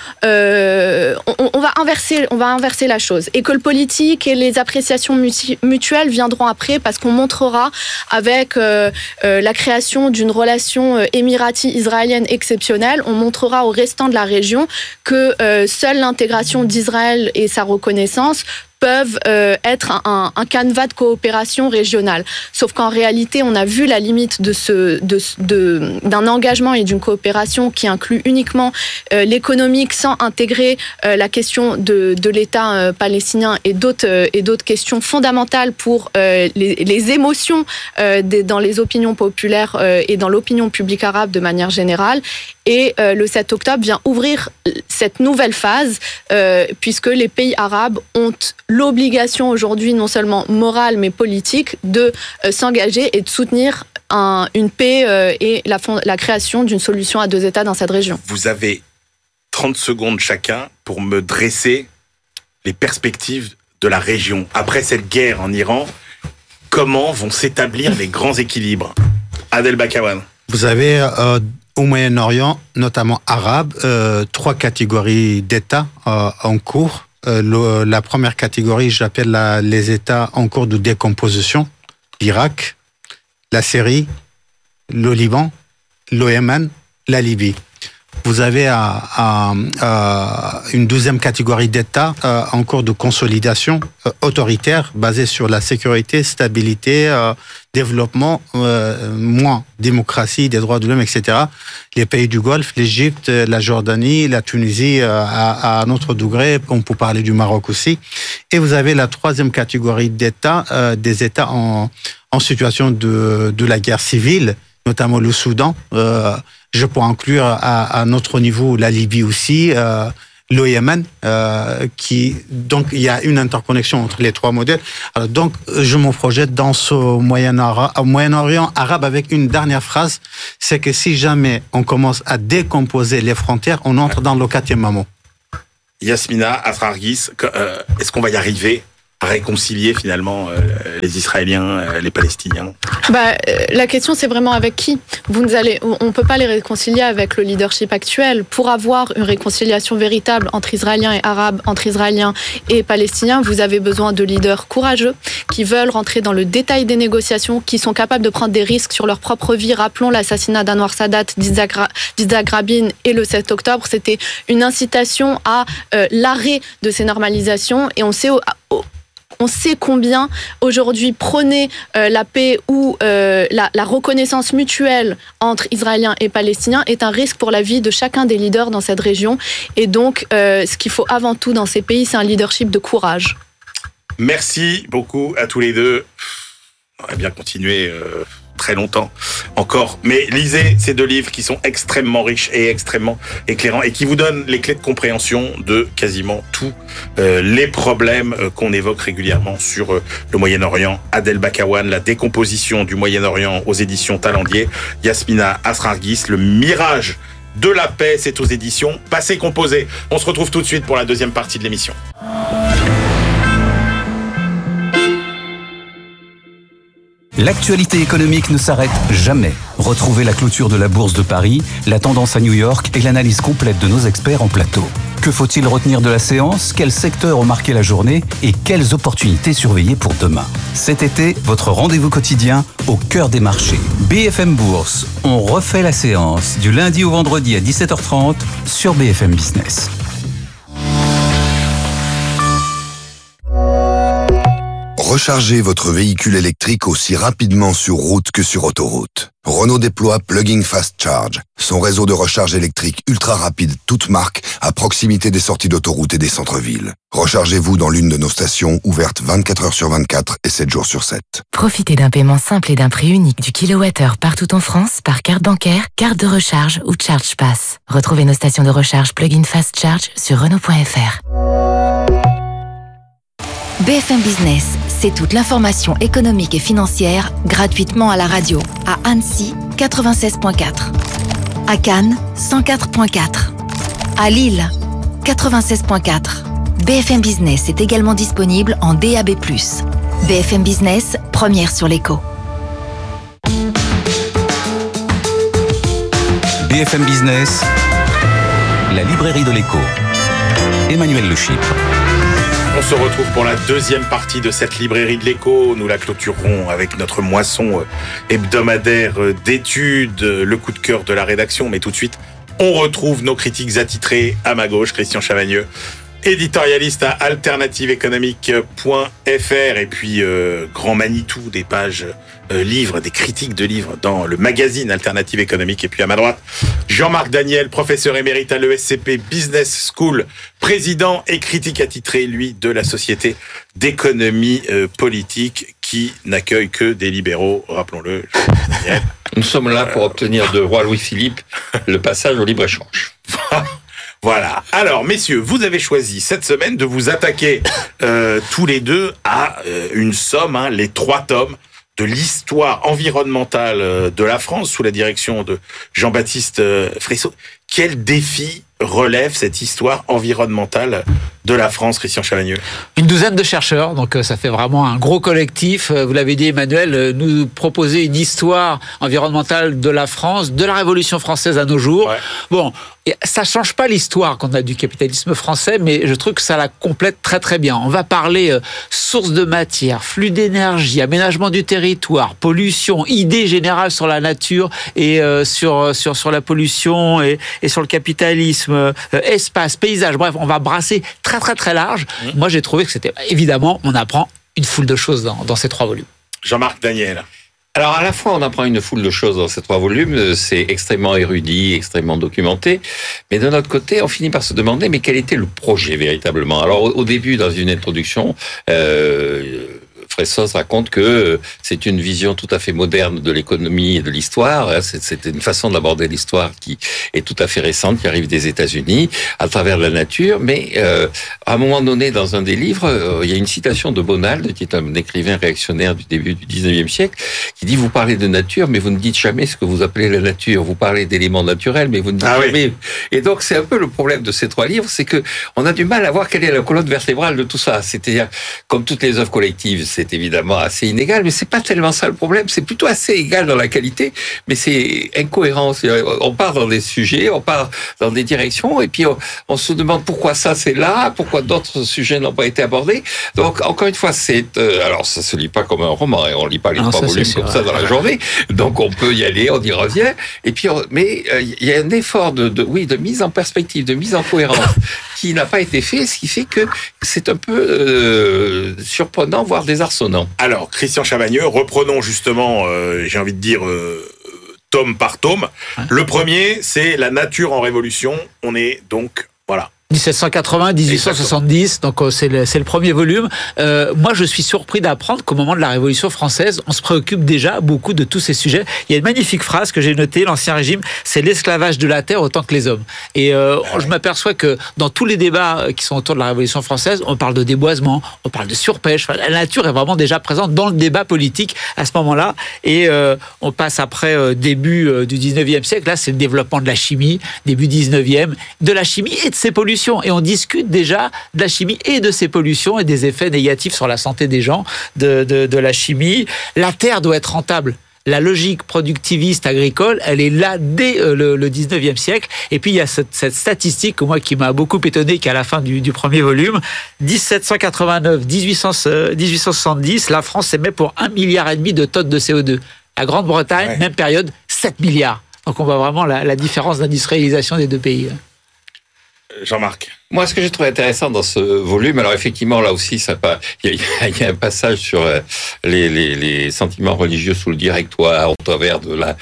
on va inverser la chose. Et que le politique et les appréciations mutuelles viendront après parce qu'on montrera avec la création d'une relation émirati-israélienne exceptionnelle, on montrera au restant de la région que seule l'intégration d'Israël et sa reconnaissance peuvent être un canevas de coopération régionale. Sauf qu'en réalité, on a vu la limite d'un engagement et d'une coopération qui inclut uniquement l'économique sans intégrer la question de l'État palestinien et d'autres questions fondamentales pour les émotions dans les opinions populaires et dans l'opinion publique arabe de manière générale. Et le 7 octobre vient ouvrir cette nouvelle phase puisque les pays arabes ont l'obligation aujourd'hui, non seulement morale mais politique, de s'engager et de soutenir une paix et la création d'une solution à deux États dans cette région. Vous avez 30 secondes chacun pour me dresser les perspectives de la région. Après cette guerre en Iran, comment vont s'établir les grands équilibres? Adel Bakawan. Vous avez au Moyen-Orient, notamment arabe, 3 catégories d'États en cours. La première catégorie, j'appelle les États en cours de décomposition, l'Irak, la Syrie, le Liban, le Yémen, la Libye. vous avez une deuxième catégorie d'États en cours de consolidation autoritaire basée sur la sécurité, stabilité, développement, moins démocratie, des droits de l'homme, etc. Les pays du Golfe, l'Égypte, la Jordanie, la Tunisie à un autre degré, on peut parler du Maroc aussi. Et vous avez la troisième catégorie d'États, des États en situation de la guerre civile, notamment le Soudan. Je peux inclure à notre niveau la Libye aussi, le Yémen, donc il y a une interconnexion entre les trois modèles. Alors, donc je me projette dans ce Moyen-Orient arabe avec une dernière phrase, c'est que si jamais on commence à décomposer les frontières, on entre dans le 4e moment. Yasmina Asrarguis, est-ce qu'on va y arriver à réconcilier finalement les Israéliens, les Palestiniens? La question c'est vraiment avec qui? On peut pas les réconcilier avec le leadership actuel. Pour avoir une réconciliation véritable entre Israéliens et Arabes, entre Israéliens et Palestiniens, vous avez besoin de leaders courageux qui veulent rentrer dans le détail des négociations, qui sont capables de prendre des risques sur leur propre vie. Rappelons l'assassinat d'Anwar Sadat, d'Yitzhak Rabin et le 7 octobre, c'était une incitation à l'arrêt de ces normalisations, et on sait combien aujourd'hui prôner la paix ou la reconnaissance mutuelle entre Israéliens et Palestiniens est un risque pour la vie de chacun des leaders dans cette région. Et donc, ce qu'il faut avant tout dans ces pays, c'est un leadership de courage. Merci beaucoup à tous les deux. On va bien continuer très longtemps encore. Mais lisez ces deux livres qui sont extrêmement riches et extrêmement éclairants et qui vous donnent les clés de compréhension de quasiment tous les problèmes qu'on évoque régulièrement sur le Moyen-Orient. Adel Bakawan, La décomposition du Moyen-Orient aux éditions Talendier. Yasmina Asrarguis, Le mirage de la paix, c'est aux éditions Passé Composé. On se retrouve tout de suite pour la deuxième partie de l'émission. L'actualité économique ne s'arrête jamais. Retrouvez la clôture de la Bourse de Paris, la tendance à New York et l'analyse complète de nos experts en plateau. Que faut-il retenir de la séance? Quels secteurs ont marqué la journée? Et quelles opportunités surveiller pour demain? Cet été, votre rendez-vous quotidien au cœur des marchés. BFM Bourse, on refait la séance du lundi au vendredi à 17h30 sur BFM Business. Rechargez votre véhicule électrique aussi rapidement sur route que sur autoroute. Renault déploie Plug-in Fast Charge, son réseau de recharge électrique ultra rapide toute marque à proximité des sorties d'autoroute et des centres-villes. Rechargez-vous dans l'une de nos stations ouvertes 24 heures sur 24 et 7 jours sur 7. Profitez d'un paiement simple et d'un prix unique du kilowattheure partout en France par carte bancaire, carte de recharge ou Charge Pass. Retrouvez nos stations de recharge Plug-in Fast Charge sur Renault.fr. BFM Business, c'est toute l'information économique et financière gratuitement à la radio. À Annecy, 96.4. À Cannes, 104.4. À Lille, 96.4. BFM Business est également disponible en DAB+. BFM Business, première sur l'écho. BFM Business, la librairie de l'écho. Emmanuel Le Chypre. On se retrouve pour la deuxième partie de cette librairie de l'écho. Nous la clôturerons avec notre moisson hebdomadaire d'études, le coup de cœur de la rédaction. Mais tout de suite, on retrouve nos critiques attitrés. À ma gauche, Christian Chavagneux, éditorialiste à alternativeéconomique.fr et puis grand Manitou des pages livres, des critiques de livres dans le magazine Alternative Économique. Et puis à ma droite, Jean-Marc Daniel, professeur émérite à l'ESCP Business School, président et critique attitré, lui, de la Société d'économie politique qui n'accueille que des libéraux, rappelons-le. Nous sommes là pour obtenir de roi Louis-Philippe le passage au libre-échange. Voilà. Alors, messieurs, vous avez choisi cette semaine de vous attaquer tous les deux à une somme, les 3 tomes de l'histoire environnementale de la France sous la direction de Jean-Baptiste Fressot. Quel défi relève cette histoire environnementale de la France, Christian Chavagneux? Une douzaine de chercheurs, donc ça fait vraiment un gros collectif. Vous l'avez dit, Emmanuel, nous proposer une histoire environnementale de la France, de la Révolution française à nos jours. Ouais. Bon, ça change pas l'histoire qu'on a du capitalisme français, mais je trouve que ça la complète très très bien. On va parler sources de matière, flux d'énergie, aménagement du territoire, pollution, idées générales sur la nature et sur la pollution et sur le capitalisme, espace, paysage. Bref, on va brasser très très très large. Moi, j'ai trouvé que c'était évidemment, on apprend une foule de choses dans ces 3 volumes. Jean-Marc Daniel. Alors, à la fois, on apprend une foule de choses dans ces 3 volumes, c'est extrêmement érudit, extrêmement documenté, mais d'un autre côté, on finit par se demander, mais quel était le projet véritablement? Alors, au début, dans une introduction, Fressos raconte que c'est une vision tout à fait moderne de l'économie et de l'histoire. C'est une façon d'aborder l'histoire qui est tout à fait récente, qui arrive des États-Unis, à travers la nature. Mais à un moment donné, dans un des livres, il y a une citation de Bonald, qui est un écrivain réactionnaire du début du 19e siècle, qui dit « Vous parlez de nature, mais vous ne dites jamais ce que vous appelez la nature. Vous parlez d'éléments naturels, mais vous ne dites jamais... Oui. » Et donc, c'est un peu le problème de ces 3 livres, c'est que on a du mal à voir quelle est la colonne vertébrale de tout ça. C'est-à-dire, comme toutes les œuvres collectives, c'est évidemment assez inégal, mais c'est pas tellement ça le problème. C'est plutôt assez égal dans la qualité, mais c'est incohérent. On part dans des sujets, on part dans des directions, et puis on se demande pourquoi ça c'est là, pourquoi d'autres sujets n'ont pas été abordés. Donc encore une fois, alors ça se lit pas comme un roman, et on lit pas les 3 volumes comme ça dans la journée. Donc on peut y aller, on y revient. Et puis, mais il y a un effort de mise en perspective, de mise en cohérence qui n'a pas été fait, ce qui fait que c'est un peu surprenant, voire désarçonnant. Alors, Christian Chavagneux, reprenons justement, j'ai envie de dire, tome par tome. Le premier, c'est La nature en révolution. On est donc, voilà. 1780, 1870, donc c'est le premier volume. Moi, je suis surpris d'apprendre qu'au moment de la Révolution française, on se préoccupe déjà beaucoup de tous ces sujets. Il y a une magnifique phrase que j'ai notée, l'Ancien Régime, c'est l'esclavage de la terre autant que les hommes. Et je m'aperçois que dans tous les débats qui sont autour de la Révolution française, on parle de déboisement, on parle de surpêche. Enfin, la nature est vraiment déjà présente dans le débat politique à ce moment-là. Et on passe après début du 19e siècle. Là, c'est le développement de la chimie, début 19e, de la chimie et de ses pollutions. Et on discute déjà de la chimie et de ses pollutions et des effets négatifs sur la santé des gens de la chimie. La terre doit être rentable. La logique productiviste agricole, elle est là dès le 19e siècle. Et puis, il y a cette statistique, moi, qui m'a beaucoup étonné, qu'à la fin du premier volume, 1789, 1870, la France émet pour 1,5 milliard de tonnes de CO2. La Grande-Bretagne, même période, 7 milliards. Donc, on voit vraiment la différence d'industrialisation des 2 pays. Jean-Marc. Moi, ce que j'ai trouvé intéressant dans ce volume, alors effectivement, là aussi, il y a un passage sur les sentiments religieux sous le Directoire, au travers de la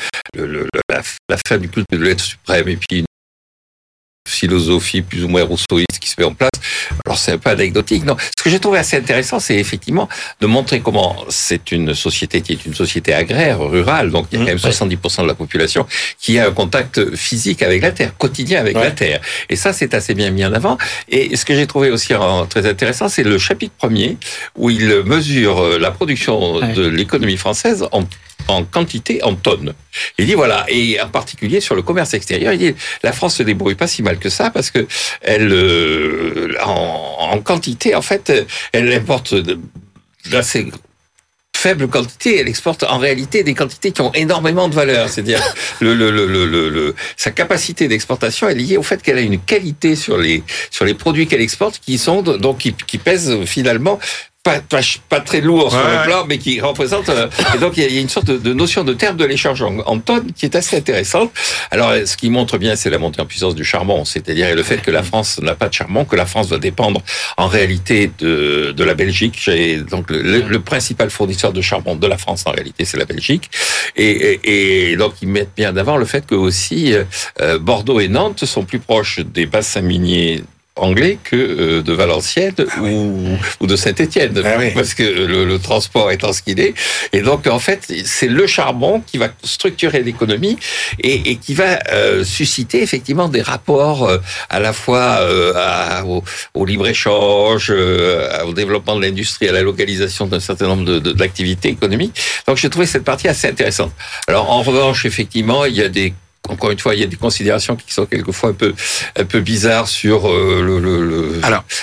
fin du culte de l'être suprême, et puis une philosophie plus ou moins rousseauiste qui se met en place. Alors c'est un peu anecdotique, non. Ce que j'ai trouvé assez intéressant, c'est effectivement de montrer comment c'est une société qui est une société agraire, rurale, donc il y a quand même 70% de la population qui a un contact physique avec la terre, quotidien avec la terre. Et ça, c'est assez bien mis en avant. Et ce que j'ai trouvé aussi très intéressant, c'est le chapitre 1er, où il mesure la production de l'économie française en quantité, en tonnes. Il dit voilà, et en particulier sur le commerce extérieur, il dit la France se débrouille pas si mal que ça parce que elle, en quantité, en fait, elle importe d'assez faible quantité, elle exporte en réalité des quantités qui ont énormément de valeur. C'est-à-dire sa capacité d'exportation est liée au fait qu'elle a une qualité sur les produits qu'elle exporte qui pèsent finalement pas très lourd sur le plan, mais qui représente... et donc, il y a une sorte de notion de terme de l'échange en tonnes qui est assez intéressante. Alors, ce qui montre bien, c'est la montée en puissance du charbon, c'est-à-dire le fait que la France n'a pas de charbon, que la France va dépendre en réalité de la Belgique. Donc, le principal fournisseur de charbon de la France, en réalité, c'est la Belgique. Et donc, ils mettent bien d'avant le fait que aussi Bordeaux et Nantes sont plus proches des bassins miniers anglais que de Valenciennes ou de Saint-Étienne, parce que le transport étant ce qu'il est. Et donc, en fait, c'est le charbon qui va structurer l'économie et qui va susciter effectivement des rapports à la fois au libre-échange, au développement de l'industrie, à la localisation d'un certain nombre d'activités économiques. Donc, j'ai trouvé cette partie assez intéressante. Alors, en revanche, effectivement, il y a des encore une fois, il y a des considérations qui sont quelquefois un peu bizarres sur le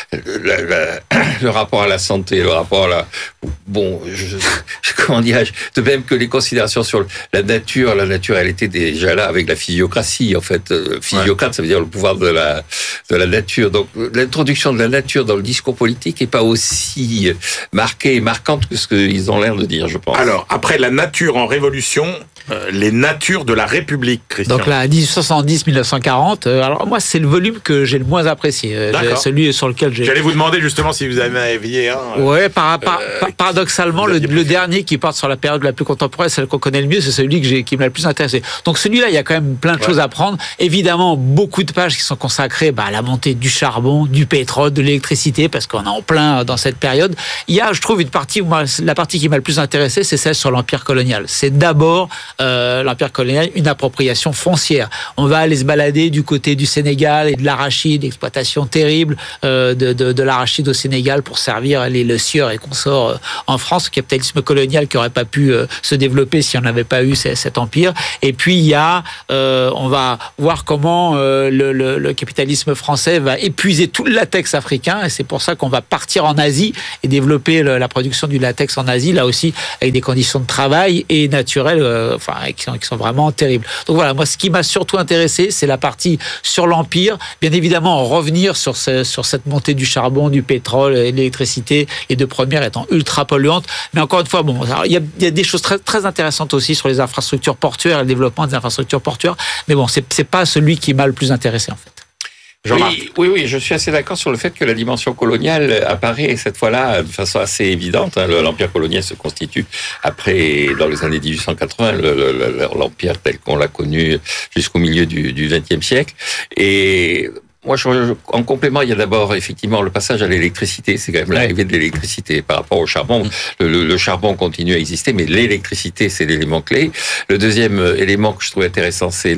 rapport à la santé, le rapport à la... Bon, comment dirais-je, de même que les considérations sur la nature, elle était déjà là avec la physiocratie, en fait. Physiocrate, ça veut dire le pouvoir de la nature. Donc, l'introduction de la nature dans le discours politique n'est pas aussi marquée et marquante que ce qu'ils ont l'air de dire, je pense. Alors, après la nature en révolution, les natures de la République, Christian. Donc là, 1870-1940, alors moi, c'est le volume que j'ai le moins apprécié. Celui sur lequel j'ai... J'allais vous demander justement si vous aviez un... Ouais, paradoxalement, le dernier qui porte sur la période la plus contemporaine, celle qu'on connaît le mieux, c'est celui qui m'a le plus intéressé. Donc celui-là, il y a quand même plein de choses à prendre. Évidemment, beaucoup de pages qui sont consacrées à la montée du charbon, du pétrole, de l'électricité, parce qu'on est en plein dans cette période. Il y a, je trouve, une partie, la partie qui m'a le plus intéressé, c'est celle sur l'Empire colonial. C'est d'abord l'Empire colonial, une appropriation foncière. On va aller se balader du côté du Sénégal et de l'arachide, l'exploitation terrible de l'arachide au Sénégal pour servir le sieur et consorts en France, le capitalisme colonial qui n'aurait pas pu se développer si on n'avait pas eu cet empire. Et puis il y a, on va voir comment le capitalisme français va épuiser tout le latex africain, et c'est pour ça qu'on va partir en Asie et développer la production du latex en Asie, là aussi avec des conditions de travail et naturelles qui sont vraiment terribles. Donc voilà, moi ce qui m'a surtout intéressé, c'est la partie sur l'Empire. Bien évidemment, revenir sur cette montée du charbon, du pétrole et de l'électricité, les deux premières étant ultra polluantes. Mais encore une fois, il y a des choses très, très intéressantes aussi sur les infrastructures portuaires et le développement des infrastructures portuaires. Mais bon, c'est pas celui qui m'a le plus intéressé en fait. Oui, je suis assez d'accord sur le fait que la dimension coloniale apparaît cette fois-là de façon assez évidente. L'empire colonial se constitue après, dans les années 1880, l'empire tel qu'on l'a connu jusqu'au milieu du XXe siècle. Et moi, en complément, il y a d'abord effectivement le passage à l'électricité. C'est quand même l'arrivée de l'électricité par rapport au charbon. Le charbon continue à exister, mais l'électricité, c'est l'élément clé. Le deuxième élément que je trouve intéressant, c'est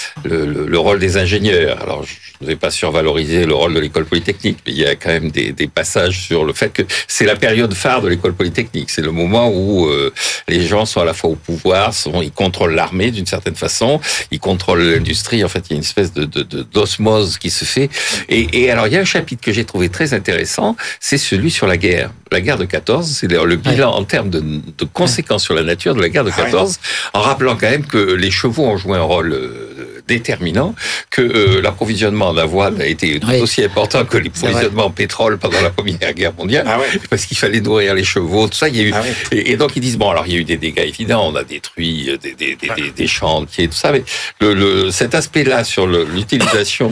le rôle des ingénieurs. Alors, je ne vais pas survaloriser le rôle de l'école polytechnique, mais il y a quand même des passages sur le fait que c'est la période phare de l'école polytechnique. C'est le moment où les gens sont à la fois au pouvoir, ils contrôlent l'armée d'une certaine façon, ils contrôlent l'industrie. En fait, il y a une espèce d'osmose qui se fait. Et alors, il y a un chapitre que j'ai trouvé très intéressant, c'est celui sur la guerre. La guerre de 14, c'est le bilan en termes de conséquences sur la nature de la guerre de 14, en rappelant quand même que les chevaux ont joué un rôle déterminant, que l'approvisionnement en avoine a été aussi important que l'approvisionnement en pétrole pendant la Première Guerre mondiale, parce qu'il fallait nourrir les chevaux, tout ça. Il y a eu, et donc ils disent, bon, alors il y a eu des dégâts évidents, on a détruit des champs entiers, tout ça, mais cet aspect-là sur l'utilisation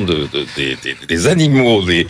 des animaux et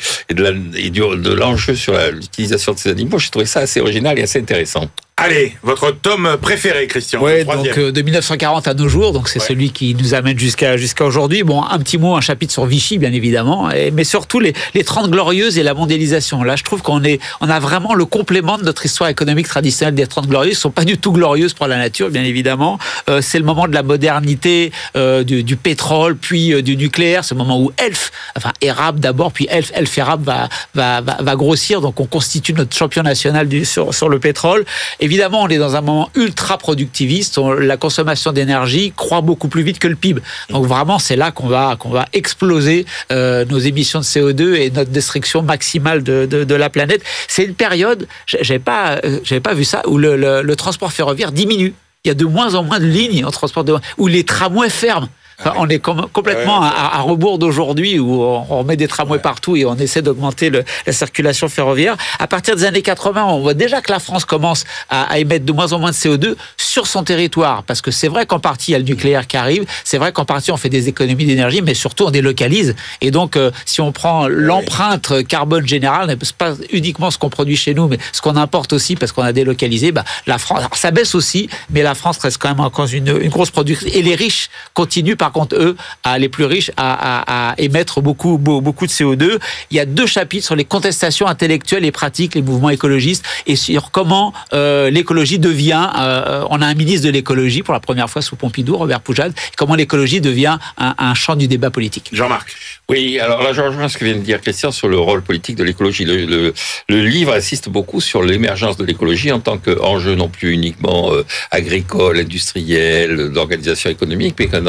de l'enjeu sur l'utilisation de ces animaux, j'ai trouvé ça assez original et assez intéressant. Allez, votre tome préféré, Christian. Oui, donc de 1940 à nos jours, donc c'est celui qui nous amène jusqu'à aujourd'hui. Bon, un petit mot, un chapitre sur Vichy, bien évidemment, mais surtout les 30 glorieuses et la mondialisation. Là, je trouve on a vraiment le complément de notre histoire économique traditionnelle des 30 glorieuses. Elles ne sont pas du tout glorieuses pour la nature, bien évidemment. C'est le moment de la modernité, du pétrole, puis du nucléaire. C'est le moment où Erab d'abord, puis Erab va grossir. Donc, on constitue notre champion national sur le pétrole. Évidemment, on est dans un moment ultra productiviste. La consommation d'énergie croît beaucoup plus vite que le PIB. Donc vraiment, c'est là qu'on va exploser nos émissions de CO2 et notre destruction maximale de la planète. C'est une période, j'avais pas vu ça, où le transport ferroviaire diminue. Il y a de moins en moins de lignes en transport où les tramways ferment. Enfin, on est complètement à rebours d'aujourd'hui où on remet des tramways partout et on essaie d'augmenter la circulation ferroviaire. À partir des années 80, on voit déjà que la France commence à émettre de moins en moins de CO2 sur son territoire. Parce que c'est vrai qu'en partie, il y a le nucléaire qui arrive. C'est vrai qu'en partie, on fait des économies d'énergie, mais surtout, on délocalise. Et donc, si on prend l'empreinte carbone générale, c'est pas uniquement ce qu'on produit chez nous, mais ce qu'on importe aussi parce qu'on a délocalisé, la France, alors ça baisse aussi, mais la France reste quand même encore une grosse productrice. Et les riches continuent, par contre, eux, les plus riches, à émettre beaucoup de CO2. Il y a 2 chapitres sur les contestations intellectuelles et pratiques, les mouvements écologistes, et sur comment l'écologie devient... on a un ministre de l'écologie, pour la première fois sous Pompidou, Robert Poujade, comment l'écologie devient un champ du débat politique. Jean-Marc. Oui, alors là, je rejoins ce que vient de dire Christian sur le rôle politique de l'écologie. Le livre insiste beaucoup sur l'émergence de l'écologie en tant qu'enjeu non plus uniquement agricole, industriel, d'organisation économique, mais qu'un enjeu politique.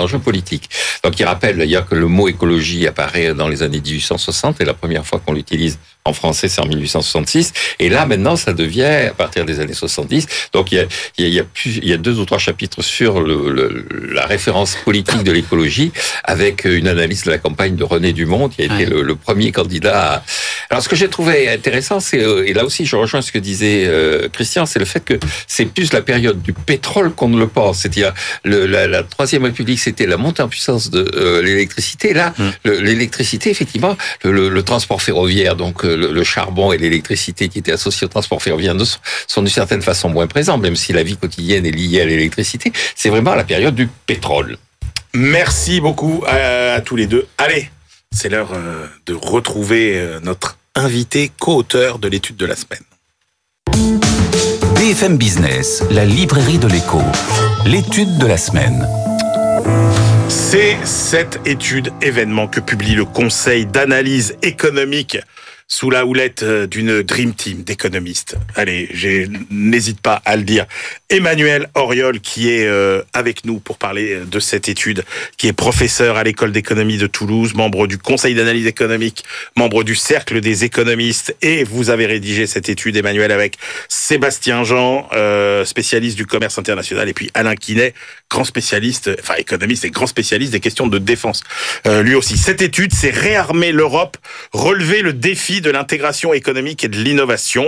climatique. Donc il rappelle d'ailleurs que le mot écologie apparaît dans les années 1860 et la première fois qu'on l'utilise en français, c'est en 1866. Et là, maintenant, ça devient à partir des années 70. Donc, il y a 2 ou 3 chapitres sur la référence politique de l'écologie, avec une analyse de la campagne de René Dumont, qui a été le premier candidat. Alors, ce que j'ai trouvé intéressant, c'est, et là aussi, je rejoins ce que disait Christian, c'est le fait que c'est plus la période du pétrole qu'on ne le pense. C'est-à-dire, la Troisième République, c'était la montée en puissance de l'électricité. Là, l'électricité, effectivement, le transport ferroviaire, donc le charbon et l'électricité qui étaient associés au transport ferroviaire sont d'une certaine façon moins présents, même si la vie quotidienne est liée à l'électricité. C'est vraiment la période du pétrole. Merci beaucoup à tous les deux. Allez, c'est l'heure de retrouver notre invité co-auteur de l'étude de la semaine. BFM Business, la librairie de l'écho. L'étude de la semaine. C'est cette étude événement que publie le Conseil d'analyse économique sous la houlette d'une Dream Team d'économistes. Allez, n'hésite pas à le dire. Emmanuel Auriol, qui est avec nous pour parler de cette étude, qui est professeur à l'École d'économie de Toulouse, membre du Conseil d'analyse économique, membre du Cercle des économistes, et vous avez rédigé cette étude, Emmanuel, avec Sébastien Jean, spécialiste du commerce international, et puis Alain Quinet, grand spécialiste, enfin économiste et grand spécialiste des questions de défense. Lui aussi. Cette étude, c'est réarmer l'Europe, relever le défi de l'intégration économique et de l'innovation.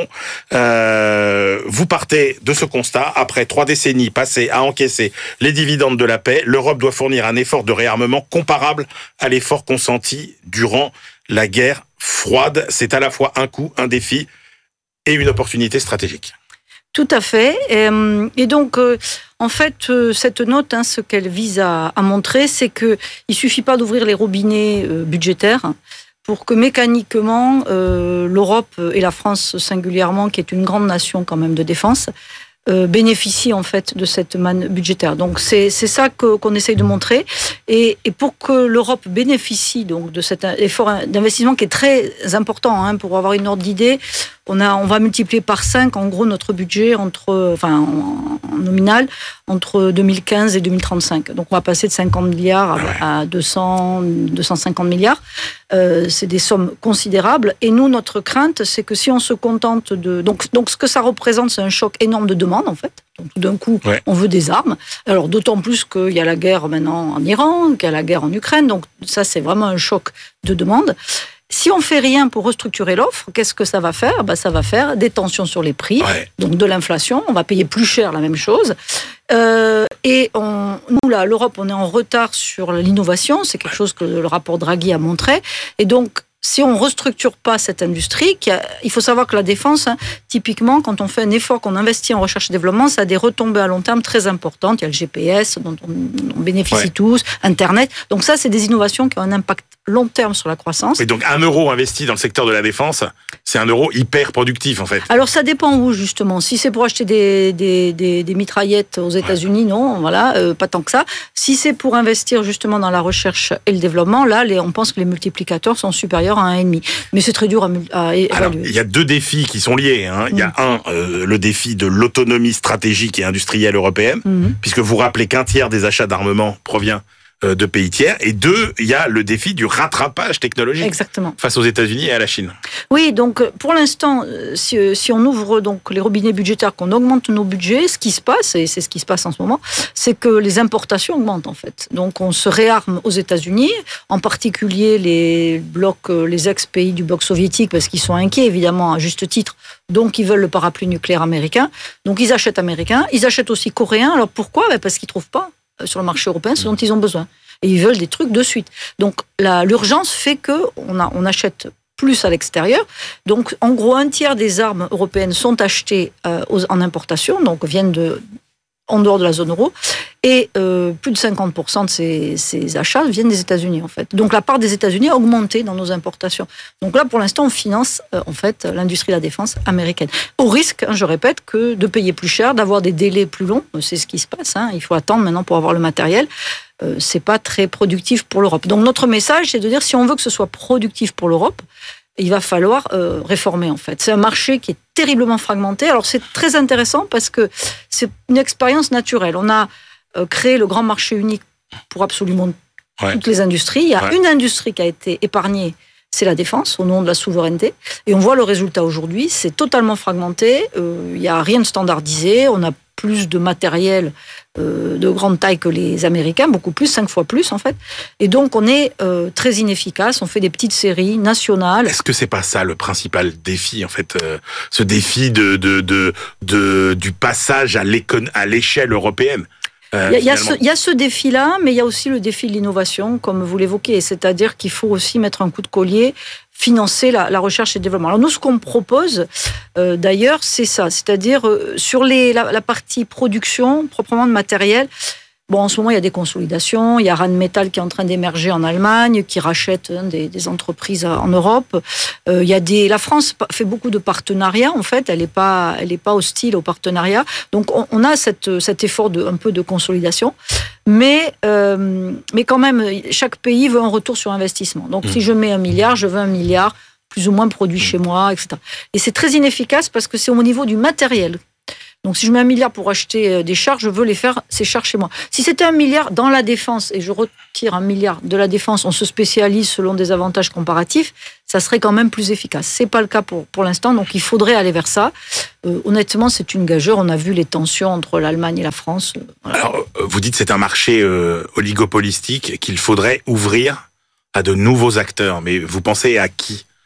Vous partez de ce constat. Après 3 décennies passées à encaisser les dividendes de la paix, l'Europe doit fournir un effort de réarmement comparable à l'effort consenti durant la guerre froide. C'est à la fois un coût, un défi et une opportunité stratégique. Tout à fait. Et donc, en fait, cette note, ce qu'elle vise à montrer, c'est qu'il ne suffit pas d'ouvrir les robinets budgétaires pour que mécaniquement, l'Europe et la France singulièrement, qui est une grande nation quand même de défense, bénéficient en fait de cette manne budgétaire. Donc c'est ça qu'on essaye de montrer. Et pour que l'Europe bénéficie donc de cet effort d'investissement qui est très important, pour avoir une ordre d'idée, on va multiplier par 5 en gros notre budget en nominal entre 2015 et 2035. Donc on va passer de 50 milliards à 250 milliards. C'est des sommes considérables. Et nous, notre crainte, c'est que si on se contente de... Donc ce que ça représente, c'est un choc énorme de demande, en fait. Donc tout d'un coup, on veut des armes. Alors d'autant plus qu'il y a la guerre maintenant en Iran, qu'il y a la guerre en Ukraine. Donc ça, c'est vraiment un choc de demande. Si on fait rien pour restructurer l'offre, qu'est-ce que ça va faire ? Ça va faire des tensions sur les prix, donc de l'inflation. On va payer plus cher la même chose. Et nous, là, l'Europe, on est en retard sur l'innovation. C'est quelque chose que le rapport Draghi a montré. Et donc, si on ne restructure pas cette industrie, il faut savoir que la défense, typiquement, quand on fait un effort, qu'on investit en recherche et développement, ça a des retombées à long terme très importantes. Il y a le GPS, dont on bénéficie tous, Internet. Donc ça, c'est des innovations qui ont un impact long terme sur la croissance. Et donc, 1 euro investi dans le secteur de la défense, c'est 1 euro hyper productif, en fait. Alors, ça dépend où, justement. Si c'est pour acheter des mitraillettes aux États-Unis, non, pas tant que ça. Si c'est pour investir, justement, dans la recherche et le développement, là, on pense que les multiplicateurs sont supérieurs à 1,5. Mais c'est très dur à évaluer. Alors, il y a 2 défis qui sont liés. Il y a le défi de l'autonomie stratégique et industrielle européenne, puisque vous rappelez qu'1 tiers des achats d'armement provient de pays tiers. Et 2, il y a le défi du rattrapage technologique. Exactement. Face aux États-Unis et à la Chine. Oui, donc pour l'instant, si on ouvre donc les robinets budgétaires, qu'on augmente nos budgets, ce qui se passe, et c'est ce qui se passe en ce moment, c'est que les importations augmentent en fait. Donc on se réarme aux États-Unis, en particulier les ex-pays du bloc soviétique, parce qu'ils sont inquiets évidemment à juste titre. Donc ils veulent le parapluie nucléaire américain. Donc ils achètent américains, ils achètent aussi coréens. Alors pourquoi ? Parce qu'ils trouvent pas sur le marché européen ce dont ils ont besoin. Et ils veulent des trucs de suite. Donc l'urgence fait qu'on achète plus à l'extérieur. Donc en gros, 1 tiers des armes européennes sont achetées en importation, donc viennent en dehors de la zone euro. Et plus de 50% de ces achats viennent des États-Unis, en fait. Donc la part des États-Unis a augmenté dans nos importations. Donc là, pour l'instant, on finance en fait l'industrie de la défense américaine. Au risque, je répète, que de payer plus cher, d'avoir des délais plus longs. C'est ce qui se passe. Il faut attendre maintenant pour avoir le matériel. C'est pas très productif pour l'Europe. Donc notre message, c'est de dire si on veut que ce soit productif pour l'Europe, il va falloir réformer, en fait. C'est un marché qui est terriblement fragmenté. Alors c'est très intéressant parce que c'est une expérience naturelle. On a créé le grand marché unique pour absolument toutes les industries. Il y a une industrie qui a été épargnée, c'est la défense, au nom de la souveraineté. Et on voit le résultat aujourd'hui, c'est totalement fragmenté, il n'y a rien de standardisé, on a plus de matériel de grande taille que les Américains, beaucoup plus, 5 fois plus en fait. Et donc on est très inefficace, on fait des petites séries nationales. Est-ce que c'est pas ça le principal défi en fait, ce défi du passage à l'échelle européenne? Il y a ce défi-là, mais il y a aussi le défi de l'innovation, comme vous l'évoquez. C'est-à-dire qu'il faut aussi mettre un coup de collier, financer la recherche et le développement. Alors nous, ce qu'on propose, d'ailleurs, c'est ça. C'est-à-dire sur la partie production, proprement de matériel. Bon, en ce moment, il y a des consolidations. Il y a Rheinmetall qui est en train d'émerger en Allemagne, qui rachète des entreprises en Europe. Il y a la France fait beaucoup de partenariats. En fait, elle n'est pas hostile au partenariat. Donc, on a cet effort un peu de consolidation. Mais quand même, chaque pays veut un retour sur investissement. Donc, si je mets 1 milliard, je veux 1 milliard plus ou moins produit chez moi, etc. Et c'est très inefficace parce que c'est au niveau du matériel. Donc, si je mets 1 milliard pour acheter des chars, je veux les faire, ces chars chez moi. Si c'était 1 milliard dans la défense et je retire 1 milliard de la défense, on se spécialise selon des avantages comparatifs, ça serait quand même plus efficace. C'est pas le cas pour l'instant, donc il faudrait aller vers ça. Honnêtement, c'est une gageure. On a vu les tensions entre l'Allemagne et la France. Voilà. Alors, vous dites que c'est un marché oligopolistique qu'il faudrait ouvrir à de nouveaux acteurs. Mais vous pensez à qui ?